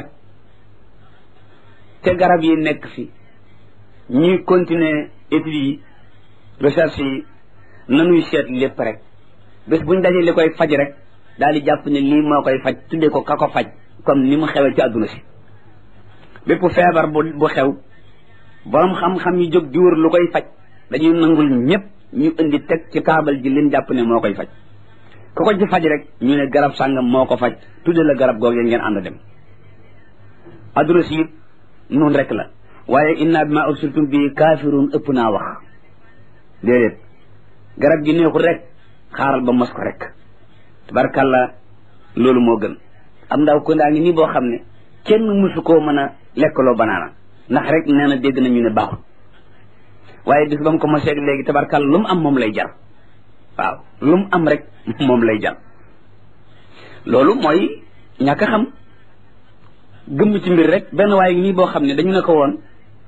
te garab yi nekk fi ñuy continuer études yi recherche yi nanuy seet lépp rek bés buñ dajee li koy faj rek daal di jàpp ne lii moo koy faj tuddee ko ka ko faj comme ni mu xewee ci àdduna si bépp feebar bu bu xew borom xam-xam yi jóg di wër lu koy faj dañuy nangul ñëpp ñu indi teg ci taabal ji leen jàpp ne moo koy faj ku ko ci faj rek ñu ne garab sàngam moo ko faj tudde la garab googu ngeen ànd dem àdduna si it noonu rek la waaye inna bima ursiltum bi kaafiruun ëpp naa wax déedéet garab gi neexul rek xaaral ba mos ko rek tabarkàlla loolu moo gën am ndaw ko ndaa ngi nii boo xam ne kenn mësu koo mën a lekkaloo banaana ndax rek nee na dégg nañu ne baaxul waaye bis ba mu ko mosee léegi tabarkàlla lu mu am moom lay jar waaw lu mu am rek moom lay jar loolu mooy ñàkk a xam gëmm ci mbir rek benn waaye nii boo xam ne dañu ne ko woon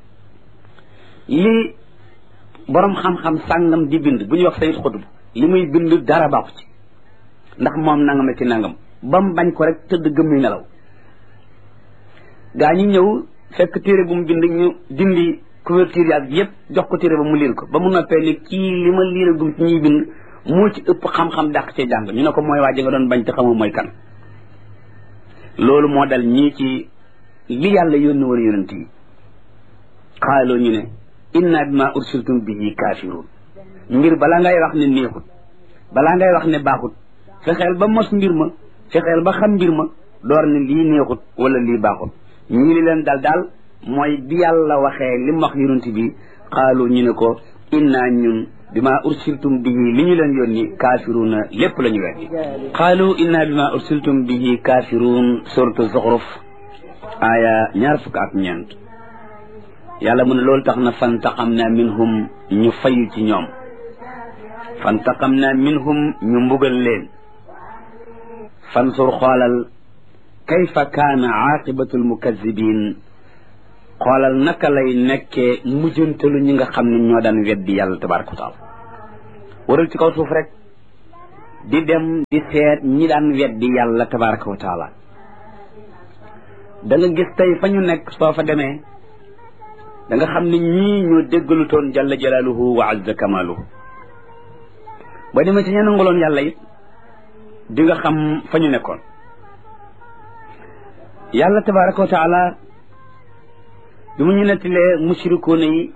li borom xam-xam sàngam di bind bu ñuy wax sayid xutub li muy bind dara baaxu ci ndax moom nangam ci nangam ba mu bañ ko rek tëdd gëmmi nelaw gaa ñi ñëw fekk téere bu mu bind ñu dindi couverture yaag yëpp jox ko téere ba mu liir ko ba mu noppee ni kii li ma liir gum ci ñuy bind moo ci ëpp xam-xam dàq ci jàng ñu ne ko mooy waa ji nga doon bañ te xamoo mooy kan loolu moo dal ñii ci li yàlla yónni woon yonent yi xaaloo ñu ne inna bima ursiltum bihi kaafiruun mbir balaa ngay wax ne neexut balaa ngay wax ne baaxut fexeel ba mos mbir ma fexeel ba xam mbir ma door ne lii neexut wala lii baaxut ñii li leen dal daal mooy bi yàlla waxee li mu wax yonent bi xaaloo ñu ne ko inna ñun bima ursiltum bihi li ñu leen yónni kaafiruuna lépp la ñu weddi xaalu inna bima ursiltum bihi kaafiruun suratu zuxruf aaya ñaar fukk ak ñeent yàlla mu ne loolu tax na fantaqam na minhum ñu fayu ci ñoom fantaqam na minhum ñu mbugal leen fansur xoolal kayfa kaana aaqibatu almukazibin xoolal naka lay nekkee mujjantalu ñi nga xam ne ñoo daan weddi yàlla tabaraka wa taala waral ci kaw suuf rek di dem di seet ñi daan weddi yàlla tabaraka wa taala da nga gis tey fa ñu nekk soo fa demee da nga xam ne ñii ñoo déggalu toon jalla jalaaluhu wa azza kamaaluhu ba demee ci ña nangaloon yàlla it di nga xam fa ñu nekkoon yàlla tabaraka wa taala bi mu ñu nettalee mushrikuuna yi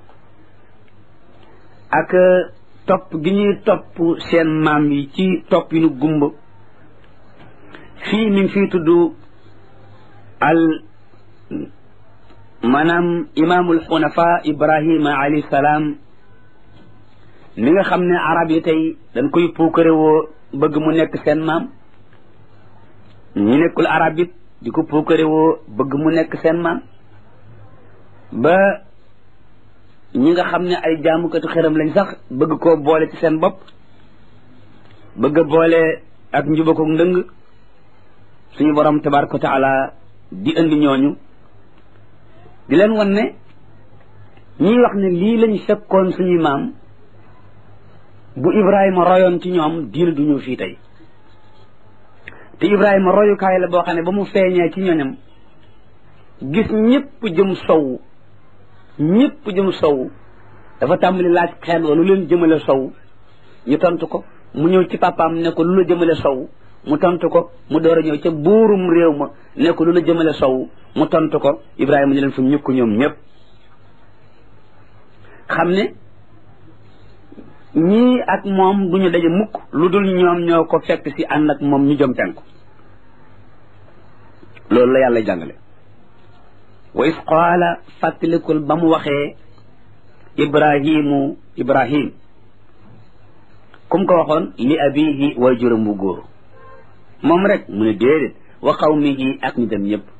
ak topp gi ñuy topp seen maam yi ci topp yi nu gumba fii mi ngi fii tudd al maanaam imaamul xunafa ibrahima alayhi salaam mi nga xam ne arab yi tey dañ koy puukare woo bëgg mu nekk seen maam ñi nekkul arab it di ko puukare woo bëgg mu nekk seen maam ba ñi nga xam ne ay jaamukatu xëram lañ sax bëgg koo boole ci seen bopp bëgg a boole ak njuba ko ndëng suñu borom tabaraka wa taala di indi ñooñu di leen wan ne ñiy wax ne lii lañ fekkoon suñuy maam bu Ibrahima royoon ci ñoom diina du ñëw fii tey te Ibrahima royukaay la boo xam ne ba mu feeñee ci ñoñam gis ñëpp jëm sow ñëpp jëm sow dafa tàmbali laaj xeen wa lu leen jëmale sow ñu tontu ko mu ñëw ci papaam ne ko lu la jëmale sow mu tontu ko mu door a ñëw ca buurum réew ma ne ko lu la jëmale sow mu tontu ko Ibrahima ñu leen fu ñukk ñoom ñëpp xam ne ñii ak moom duñu daje mukk lu dul ñoom ñoo ko fekk si ànd ak moom ñu jëm penku loolu la yàlla jàngale wa is qaala fàttalikul ba mu waxee ibrahimu ibrahim kum ko waxoon li abihi way juróom bu góor moom rek mu ne déedéet wa qawmihi ak ñu dem ñëpp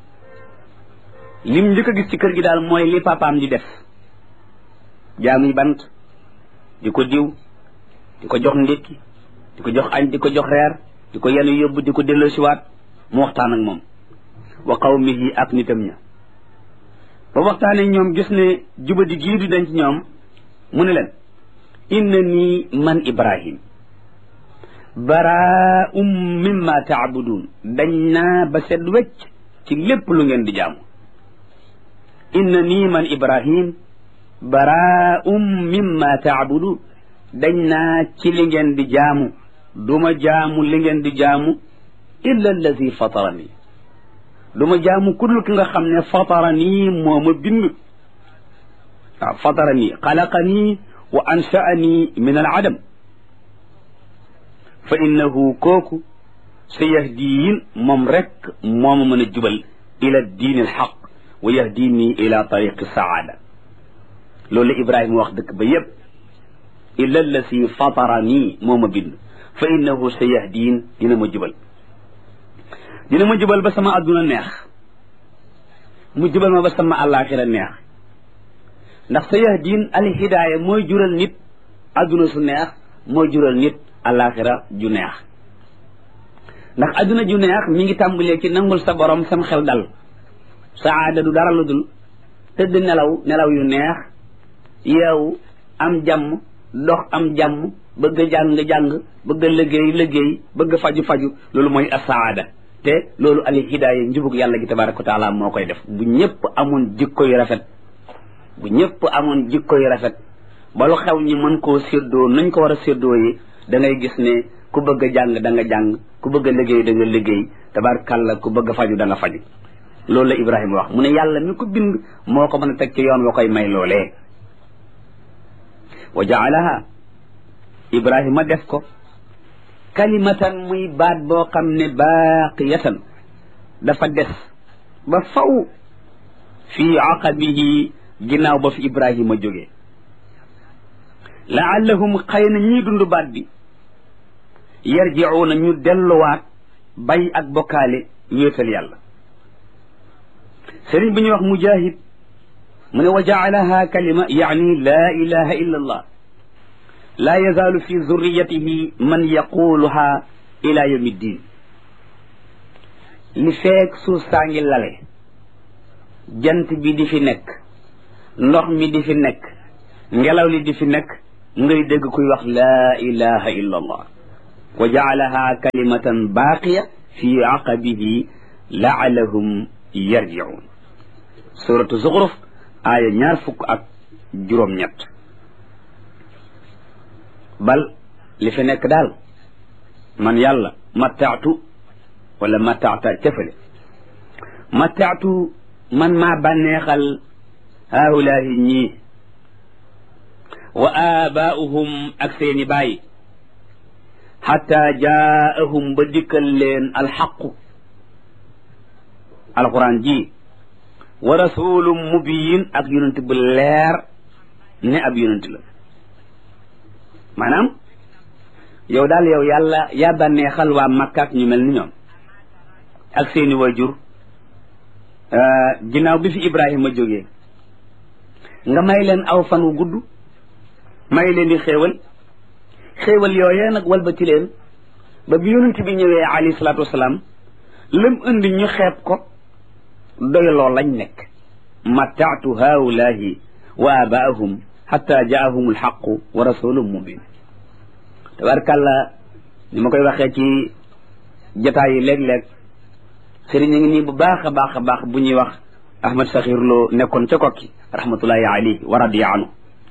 lim njëkk a gis ci kër gi daal mooy li papaam di def jaamuy bant di ko diw di ko jox ndékki di ko jox añ di ko jox reer di ko yenu yóbbu di ko delloosiwaat mu waxtaan ak moom wa qawmihi ak nitam ña ba waxtaanee ñoom gis ne jubadi gii du dañ ci ñoom mu ne leen inna nii man ibrahim baraa'um mimma taabudun dañ naa ba set wecc ci lépp lu ngeen di jaamu inna nii man ibrahim baraa'um mimma taabudun dañ naa ci li ngeen di jaamu duma jaamu li ngeen di jaamu illa allazi fatarani duma jaamu kudul ki nga xam ne fatarani moo ma bind waaw fatarani xalaqani wa ansha'ani min al adam fa innahu kooku sa yahdiin moom rek moo ma mën a jubal ila diin al xaq wa yahdini ila tariqi saada loolu la Ibrahima wax dëkk ba yépp illa allasi fatarani moo ma bind fa innahu sa yahdiin dina ma jubal dina ma jubal ba sama adduna neex mu jubal ma ba sama àllaaxira neex ndax sa yahdiin al hidaaya mooy jural nit adduna su neex mooy jural nit àllaaxira ju neex ndax adduna ju neex mi ngi tàmbalee ci nangul sa borom sam xel dal saada du dara lu dul tëdd nelaw nelaw yu neex yeewu am jàmm dox am jàmm bëgg a jàng-jàng bëgg a liggéey liggéey bëgg a faju-faju loolu mooy asaada te loolu al hidaaya njubug yàlla gi tabaraka wa taala moo koy def bu ñëpp amoon jikko yu rafet bu ñëpp amoon jikko yu rafet ba lu xew ñi mën koo séddoo nañ ko war a séddoo yi da ngay gis ne ku bëgg a jàng da nga jàng ku bëgg a liggéey da nga liggéey tabarakalla ku bëgg a faju da nga faju loolu la Ibrahima wax mu ne yàlla mi ko bind moo ko mën a teg ci yoon wa koy may loolee wa jaalaha Ibrahima def ko kalimatan muy baat boo xam ne baaqiyatan dafa des ba faw fii aqabihi ginnaaw ba fi Ibrahima jógee laallahum xëy na ñii dund baat bi yarjiuuna ñu delluwaat bay ak bokkaale wéetal yàlla sëriñ bi ñuy wax mujahid mu ne wa jaalaha kalima yaani laa ilaha illa allah laa yazaalu fi zurriyatihi man yaquluha ila yawmi ddin li feek suuf saa ngi lale jant bi di fi nekk ndox mi di fi nekk ngelaw li di fi nekk ngay dégg kuy wax laa ilaha illa allah wa jaalaha kalimatan baaqiya fi aqabihi laalahum yarjiun suratu zuxruf aaya ñaar fukk ak juróom ñett bal li fi nekk daal man yàlla mataatu wala mataata cëfale mataatu man maa bànneexal haulaahi ñii wa aabaa'uhum ak seeni baay xataa jaa'ahum ba dikkal leen alxaqu alquran ji wa rasulum mubiyin ak yonent bu leer ne ab yonent la maanaam yow daal yow yàlla yaa bànneexal waa Makka ak ñu mel ni ñoom ak seeni wajur ginnaaw bi fi Ibrahima jógee nga may leen aw fan wu gudd may leen di xéewal xéewal yooyee nag walbati leen ba bi yonent bi ñëwee alayhi salaatu wasalaam lam indi ñu xeeb ko doyloo lañ nekk mataatu haulaahi wa abaahum xatta jaahum alxaqu wa rasulun mubin tabarkàlla ni ma koy waxee ci jataay yi léeg-léeg sëriñ a ngi nii bu baax a baax a baax bu ñuy wax Ahmad Sakhir Lo nekkoon ca kokki rahmatullahi alayhi wa radiya anhu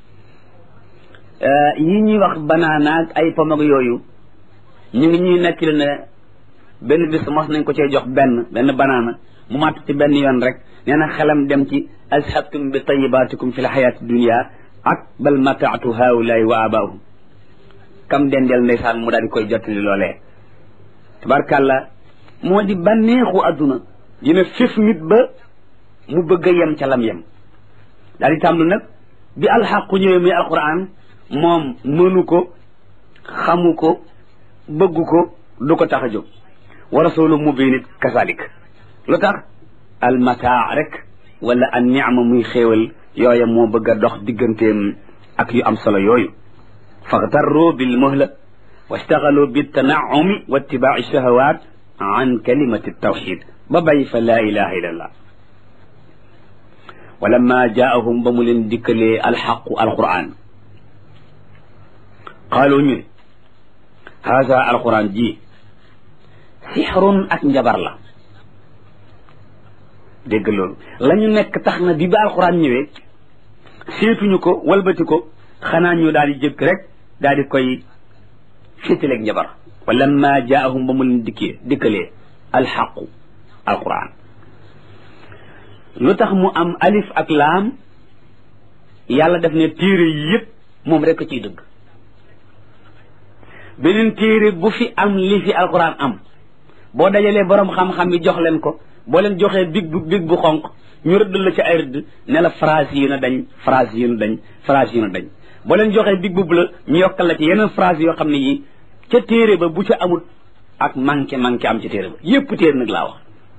yi ñuy wax banaana ak ay pom ak yooyu ñu ngi ñuy nekk ne benn bis mos nañ ko cee jox benn benn banaana mu màtt ci benn yoon rek nee na xelam dem ci azhabtum bi tayyibatikum fi l xayaati dunia ak bal mataatu haulaay wa abaahum kam dendeel ndeysaan mu daal di koy jottali loolee tabarkàlla moo di bànneexu adduna dina fif nit ba mu bëgg a yem ca lam yem daal di tàmblu nag bi alxaqu ñëwee muy alquran moom mënu ko xamu ko bëggu ko du ko tax a jóg wa rasulu mubin it kasalik lu tax almataa rek wala an niama muy xéewal yooya moo bëgg a dox digganteem ak yu am solo yooyu faxtarru bil muhla wastaxalu bitanaumi wa ittibaai shahawat an kalimati tawxid ba bay fa laa ilaha illa allah wa lamma jaahum ba mu leen dikkalee alxaqu alquran qaalu ñu ne haada alquran ji sixrun ak njabar la dégg loolu la ñu nekk tax na bi ba alquran ñëwee seetuñu ko walbati ko xanaa ñu daal di jëkk rek daal di koy féetaleeg njabar wa lamma jaahum ba mu leen dikkee dikkalee alxaqu alquran lu tax mu am alif ak laam yàlla def ne téere yi yëpp moom rek a ciy dëgg beneen téere bu fi am li fi alquran am boo dajalee borom xam-xam yi jox leen ko boo leen joxee big bu big bu xonq ñu rëdd la ci ay rëdd ne la phrase yi na dañ phrase yi na dañ phrase yi na dañ boo leen joxee big bu bleu ñu yokkal la ci yeneen phrase yoo xam ne yi ca téere ba bu ca amul ak manqué manqué am ci téere ba yépp téere nag laa wax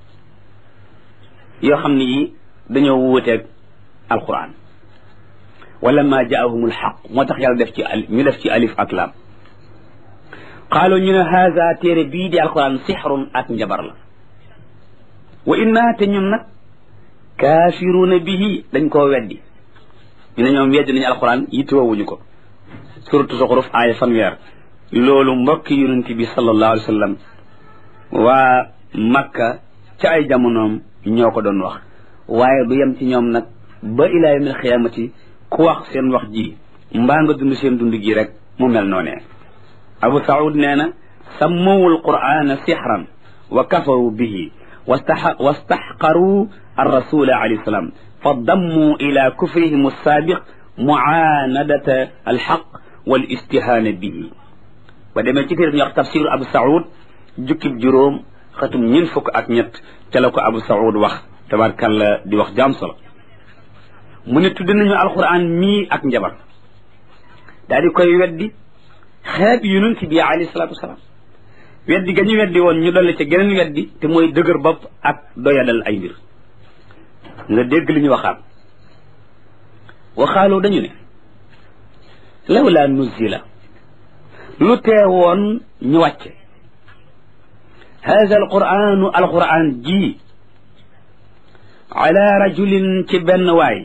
yoo xam ne yi dañoo wuuteeg alquran wala ma jaahumul xaq moo tax yàlla def ci al ñu def ci alif ak laam qaalu ñu ne haza téere bii di alquran sixrun ak njabar la wa inna te ñun nag kaafiruuna bihi dañ koo weddi ñu ne ñoom weddi nañu alquran yittewoowuñu ko suratu Zuxruf aaya fanweer loolu mbokki yonent bi sallallahu alayhi wa sallam waa Makka ca ay jamonoom ñoo ko doon wax waaye du yem ci ñoom nag ba ilaa yawmil xiyaamati ku wax seen wax ji mbaa nga dund seen dund gi rek mu mel noonee Abu Saoud nee na sammawu alqur'ana sixran wa kafaru bihi wastaxqaru arrasula alayhi salaam fa dammu ila kufrihim alsaabiq muaanadata alxaq wal istihaana bihi ba demee ci téere ñu wax tafsiru Abu Saoud jukkib juróom xatum ñeent fukk ak ñett ca la ko Abu Saoud wax tabarkalla di wax jaam solo mu ne tudd nañu alquran mii ak njabar daal di koy weddi xeeb yonent bi alayhi salaatu wasalaam weddi ga ñu weddi woon ñu dolli ca geneen weddi te mooy dëgër bopp ak doyadal ay mbir nga dégg li ñu waxaat waxaaloo dañu ne lawla nuzila lu teewoon ñu wàcce hada alquranu alquran ji ala rajulin ci benn waay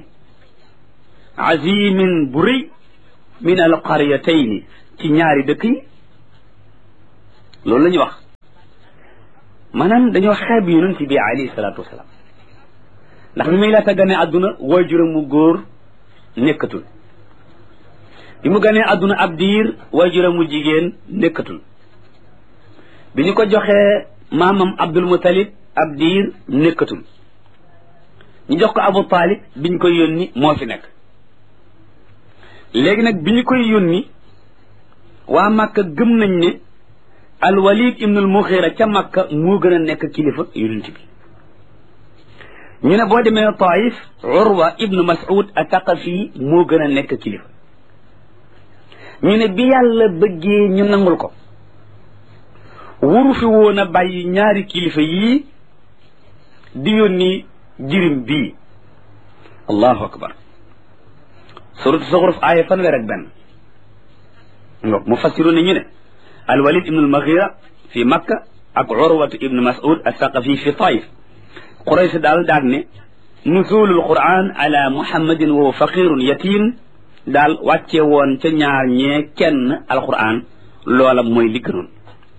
azimin bu rëy min al qaryatayni ci ñaari dëkk yi loolu la ñu wax maanaam dañoo xeeb yonent bi alayhi salaatu wasalaam ndax bi muy laata gane àdduna waajuram mu góor nekkatul bi mu ganee àdduna ab diir waajuram mu jigéen nekkatul bi ñu ko joxee maamam Abdul Mutalib ab diir nekkatul ñu jox ko Abu Talib bi ñu koy yónni moo fi nekk léegi nag bi ñu koy yónni waa Makka gëm nañ ne al Walid ibn al Mughira ca Makka moo gën a nekk kilifa yonent bi ñu ne boo demee Taif Urwa ibn Mas'ud at-Taqafi moo gën a nekk kilifa ñu ne bi yàlla bëggee ñu nangul ko wuru fi woon a bàyyi ñaari kilifa yii di yónni jirim bii allahu akbar suratu Zuxruf aaya fanweer ak benn ngo mu fassiru ne ñu ne al Walid ibn al Mughira fi Makka ak Urwatu ibn Mas'ud at-Taqafi fi Taif Quraysh daal daal ne nuzulul Qur'an ala Muhammadin wa faqirun yatim daal wàcce woon ca ñaar ñee kenn alquran loola mooy li gënoon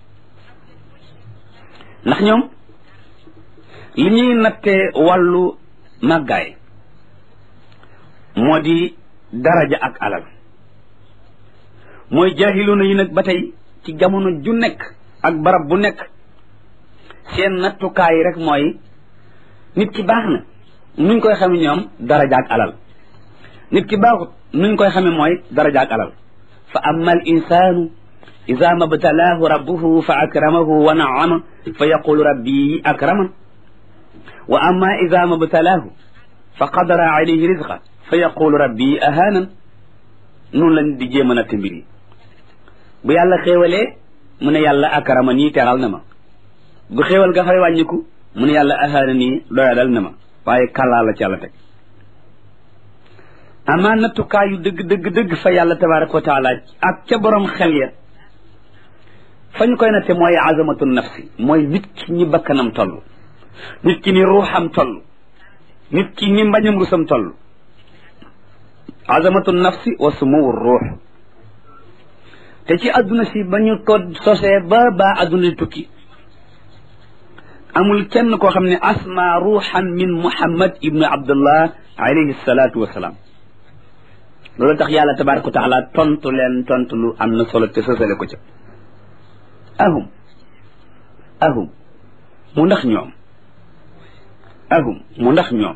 ndax ñoom li ñuy nattee wàllu màggaay moo di daraja ak alal mooy jaahiluna yi nag ba tey ci jamono ju nekk ak barab bu nekk seen nattukaay rek mooy nit ki baax na nuñ koy xame ñoom daraja ak alal nit ki baaxut nuñ koy xame mooy daraja ak alal fa amma al insanu ida mabtalaahu rabbuhu fa akramahu wa naama fa yaqulu rabbi akraman wa amma ida mabtalaahu fa qadara alayhi rizqa fa yaqulu rabbi ahaanan noonu lañ di jéem a natt mbir yi bu yàlla xéewalee mu ne yàlla akrama nii teral na ma bu xéewal ga fay wàññiku mu ne yàlla ahaana nii doyadal na ma waaye kàllaa la ci yàlla teg amaa nattukaayu dëgg dëgg dëgg fa yàlla tabaraka wa taala ak ca borom xel ya fa ñu koy natte mooy azamatu nafsi mooy nit ki ñi bakkanam toll nit ki ni ruuxam toll nit ki ni mbañam rusam toll azamatu nafsi wa sumuwu ruux te ci adduna si ba ñu ko sosee ba ba adduna di tukki amul kenn koo xam ne asma ruuxan min muhammad ibnu abdullah alayhi salatu wasalaam loolu tax yàlla tabaraka wa taala tontu leen tontu lu am na solo te sosale ko ca ahum ahum mu ndax ñoom ahum mu ndax ñoom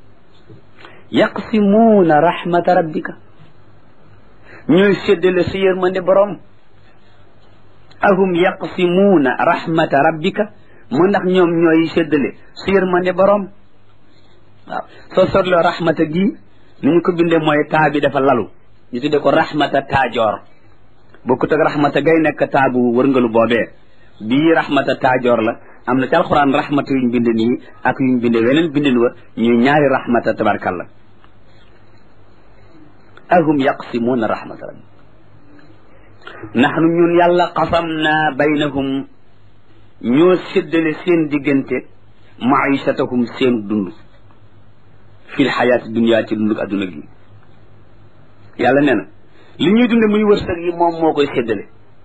yaqsimuuna rahmata rabbika ñooy séddale sa yërmande borom ahum yaqsimuuna rahmata rabbika mu ndax ñoom ñooy séddale sa yërmande borom waaw soo sotloo rahmata gi ni ñu ko bindee mooy taa bi dafa lalu ñu tuddee ko rahmata taajoor bokkut ak rahmata gay nekk taabu wërngalu boobee bii rahmata taajoor la am na ci alxuraan rahmata yuñ bind nii ak yuñ binde weneen bindin wa ñuy ñaari rahmata tabarkalla ahum yaqsimuuna rahmata rabbi nahnu ñun yàlla qasamna baynahum ñoo séddale seen diggante maishatahum seen dund fil xayaati dunya ci dund adduna gi yàlla nee na li ñuy dunde muy wërsëg yi moom moo koy séddale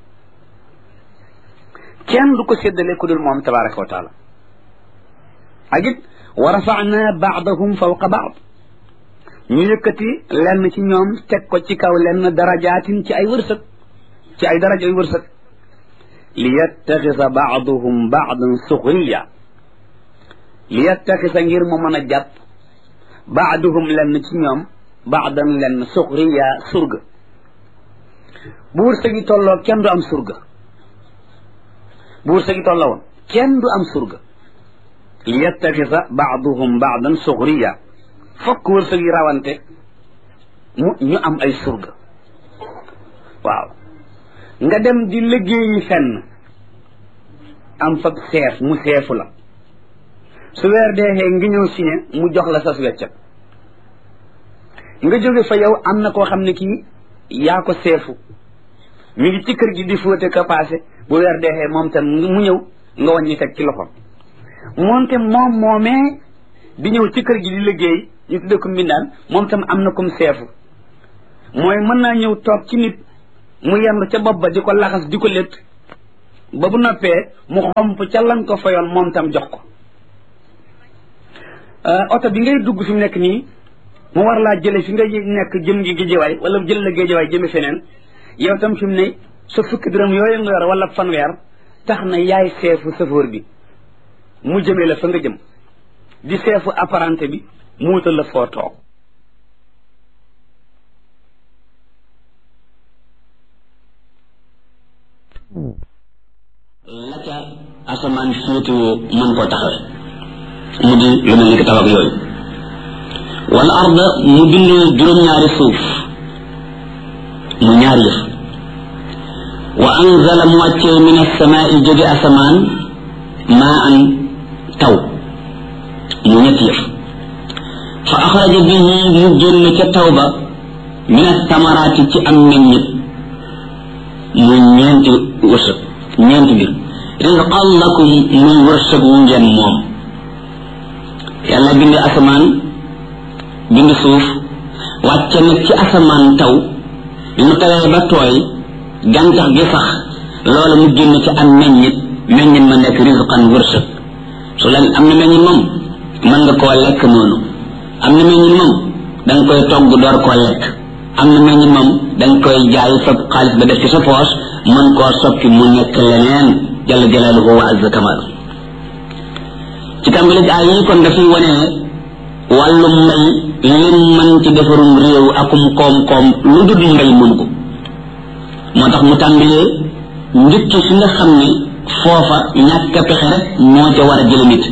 kenn du ko séddale ku dul moom tabaraka wa taala ak it wa rafa'na ba'dahum fawqa ba'd ñu yëkkati lenn ci ñoom teg ko ci kaw lenn darajaatin ci ay wërsëg ci ay daraja ay wërsëg li yattaxisa ba'duhum ba'dan suxriya li yattaxisa ngir mu mën a jàpp ba'duhum lenn ci ñoom ba'dan lenn suxriya surga bu wërsëg yi tolloo kenn du am surga bu wërsëg yi tolloo woon kenn du am surga li yattaxisa ba'duhum ba'dan suxriya fokk wërsëg yi rawante mu ñu am ay surga waaw nga dem di liggéeyi fenn am fab seef mu seefu la su weer deexee ngi ñëw signé mu jox la sas weccat nga jóge fa yow am na koo xam ne kii yaa ko seefu mi ngi ci kër gi di fóote ka passé bu weer deexee moom tam mu ñëw nga wàññi teg ci loxoom moonte moom moomee di ñëw ci kër gi di liggéey ñu tudde ko mbindaan moom tam am na comme seefu mooy mën naa ñëw toog ci nit mu yendu ca bopp ba di ko laxas di ko létt ba bu noppee mu xomp ca lan ko fayoon moom tam jox ko oto bi ngay dugg fi mu nekk nii mu war laa jële fi nga nekk jëm ngi géejewaay wala jël la géejewaay jëme feneen yow tam fi mu ne sa fukki dërëm yooyu nga yor wala fanweer tax na yaay seefu chauffeur bi mu jëmee la fa nga jëm di seefu apprenti bi mu wutal la foo toog la ca asamaan féetewoo mën koo taxawe mu di lu mel ni ki taw ak yooyu wal arda mu bind juróom-ñaari suuf mu ñaari yëf wa anzala mu wàccee min asamaai jóge asamaan maa an taw mu ñetti yëf fa axraja bihi mu génn ca taw ba min asamaraati ci am meññit mu ñeenti wërsëg ñeenti mbir rizqan lakum muy wërsëg wu ngeen moom yàlla bind asamaan bind suuf wàcce nag ci asamaan taw bi mu tawee ba tooy gàncax gi sax loola mu génn ci am meññit meññit ma nekk rizqan wërsëg su leen am na meññit moom mën nga koo lekk noonu am na meññit moom da nga koy togg door koo lekk am na meññit moom da nga koy jaay sa xaalis ba def ci sa poos mën koo soppi mu nekk leneen jalla jalaaluhu wa azza kamaalu ci tàmbali ay yi kon dafay wane ne wàllu mbay lim mën ci defarum réew akum koom-koom lu dul mbay mënu ko moo tax mu tàmbalee njëkk fi nga xam ne foofa ñàkk a pexe rek moo ca war a jële nit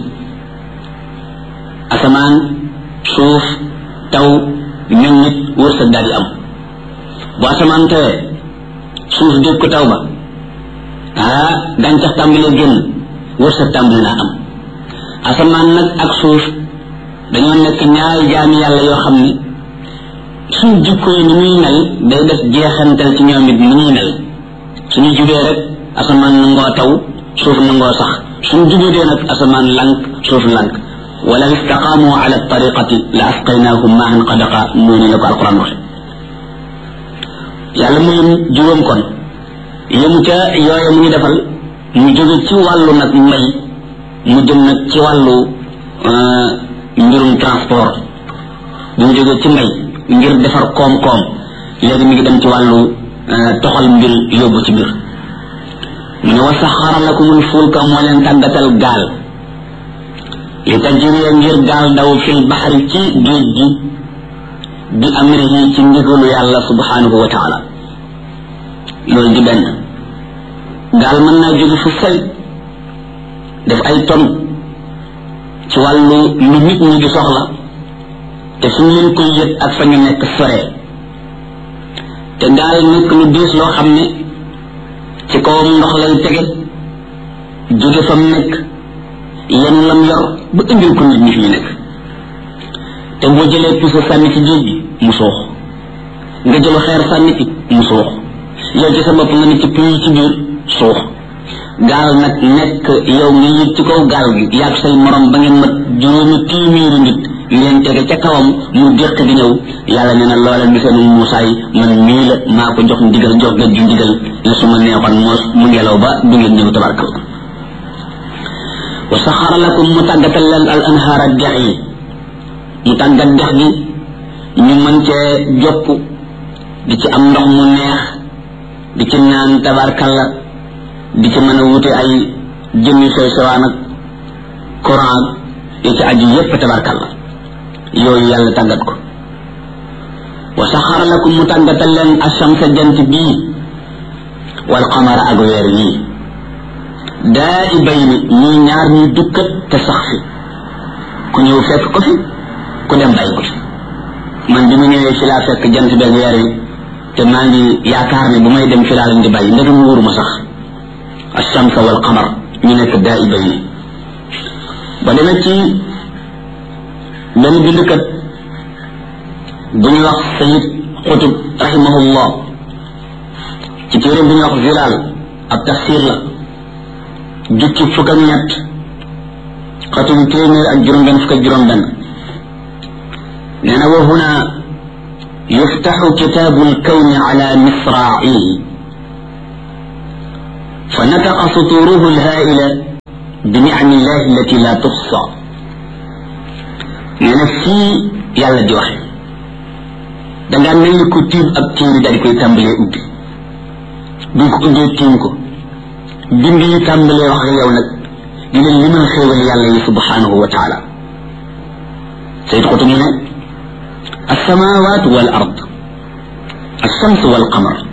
asamaan suuf taw meññit wërsëg daal di am bu asamaan tawee suuf dégg ko taw ba ah gàncax tàmbalee génn wërsëg tàmbali naa am asamaan nag ak suuf dañoo nekk ñaari jaami yàlla yoo xam ne suñ jikko yi ni muy mel day def jeexantal ci ñoom it ni ñuy mel suñu jubee rek asamaan nangoo taw suuf nangoo sax suñ jubee nag asamaan lank suuf lank wala istaqaamu ala tariqati la asqaynahum maahan qadaqa noonu la ko alquran waxe yàlla mu lim juróom kon yëmu ca yooye mu ñu defal mu jóge ci wàllu nag mbay mu jëm nag ci wàllu mbirum transport bi mu jógee ci mbay ngir defar koom-koom léegi mi ngi dem ci wàllu toxal mbir yóbbu ci mbir mu ne wa saxara lakumul fulka moo leen tàggatal gaal li tajriya ngir gaal daw fil baxari ci géej gi bi amrihi ci ndigalu yàlla subhanahu wa taala loolu di benn gaal mën naa jóge fu sel def ay ton ci wàllu lu nit ñi di soxla te suñu leen koy yët ak fa ñu nekk soree te gaal nekk lu diis loo xam ne ci kawam ndox lay tege jóge fa mu nekk yenn lam yor ba indil ko nit ñi fi ñu nekk te boo jëlee puso sànni ci géej gi mu suux nga jëlu xeer sànni ci mu suux yow ci sa bopp nga ne ci puy ci biir suux gaal nag nekk yow nga yëg ci kaw gaal gi yaag say morom ba ngeen mat juróomi téeméeri nit leen tege ca kawam mu déq di ñëw yàlla nee na loola mi seenu muusaay man mii la maa ko jox ndigal jox nga ju ndigal la su ma neexoon moos mu ngelaw ba du ngeen ñëw tabarkal wa saxara lakum mu tàggatal leen al anhaara dex yi mu tàggat dex gi ñu mën cee jopp di ci am ndox mu neex di ci naan tabarkalla di ci mën a wute ay jëmmi soy sewaan ak courant yi ci aju yépp tabarkalla yooyu yàlla tàggat ko wa saxara lakum mu tàggatal leen ashamsa jant bii wal qamara ak weer yii daa i bay ni ñuy ñaar ñuy dukkat te sax fi ku ñëw fekk ko fi ku dem bàyyi ko fi man bi mu ñëwee fi laa fekk jant beeg weer yi te maa ngi yaakaar ne bu may dem fi laa leen di bàyyi ndegam wóoruma sax ashamsa wal qamar ñu nekk daa i bay ni ba demee ci benn bindkat bu ñu wax sayid xutub rahimahullah ci téere bu ñu wax zilaal ab tafsir la jukki fukk ak ñett xatum téeméer ak juróom benn fukk ak juróom benn nee na wa huna yuftaxu kitaabu lkawni ala misraa'ihi fa nataqa suturuhu lhaa'ila bi nicami llahi allati la tuxsa nee na fii yàlla di waxe dangaa mel ni ko tiim ab téere daal di koy tàmbalee ubbi bi ko ubbee tiim ko bind yi tàmbalee wax ak yow nag di leen limal xéewal yàlla yi subhanahu wa taala sayid xutu mu ne alsamawat wal ard alshams wal qamar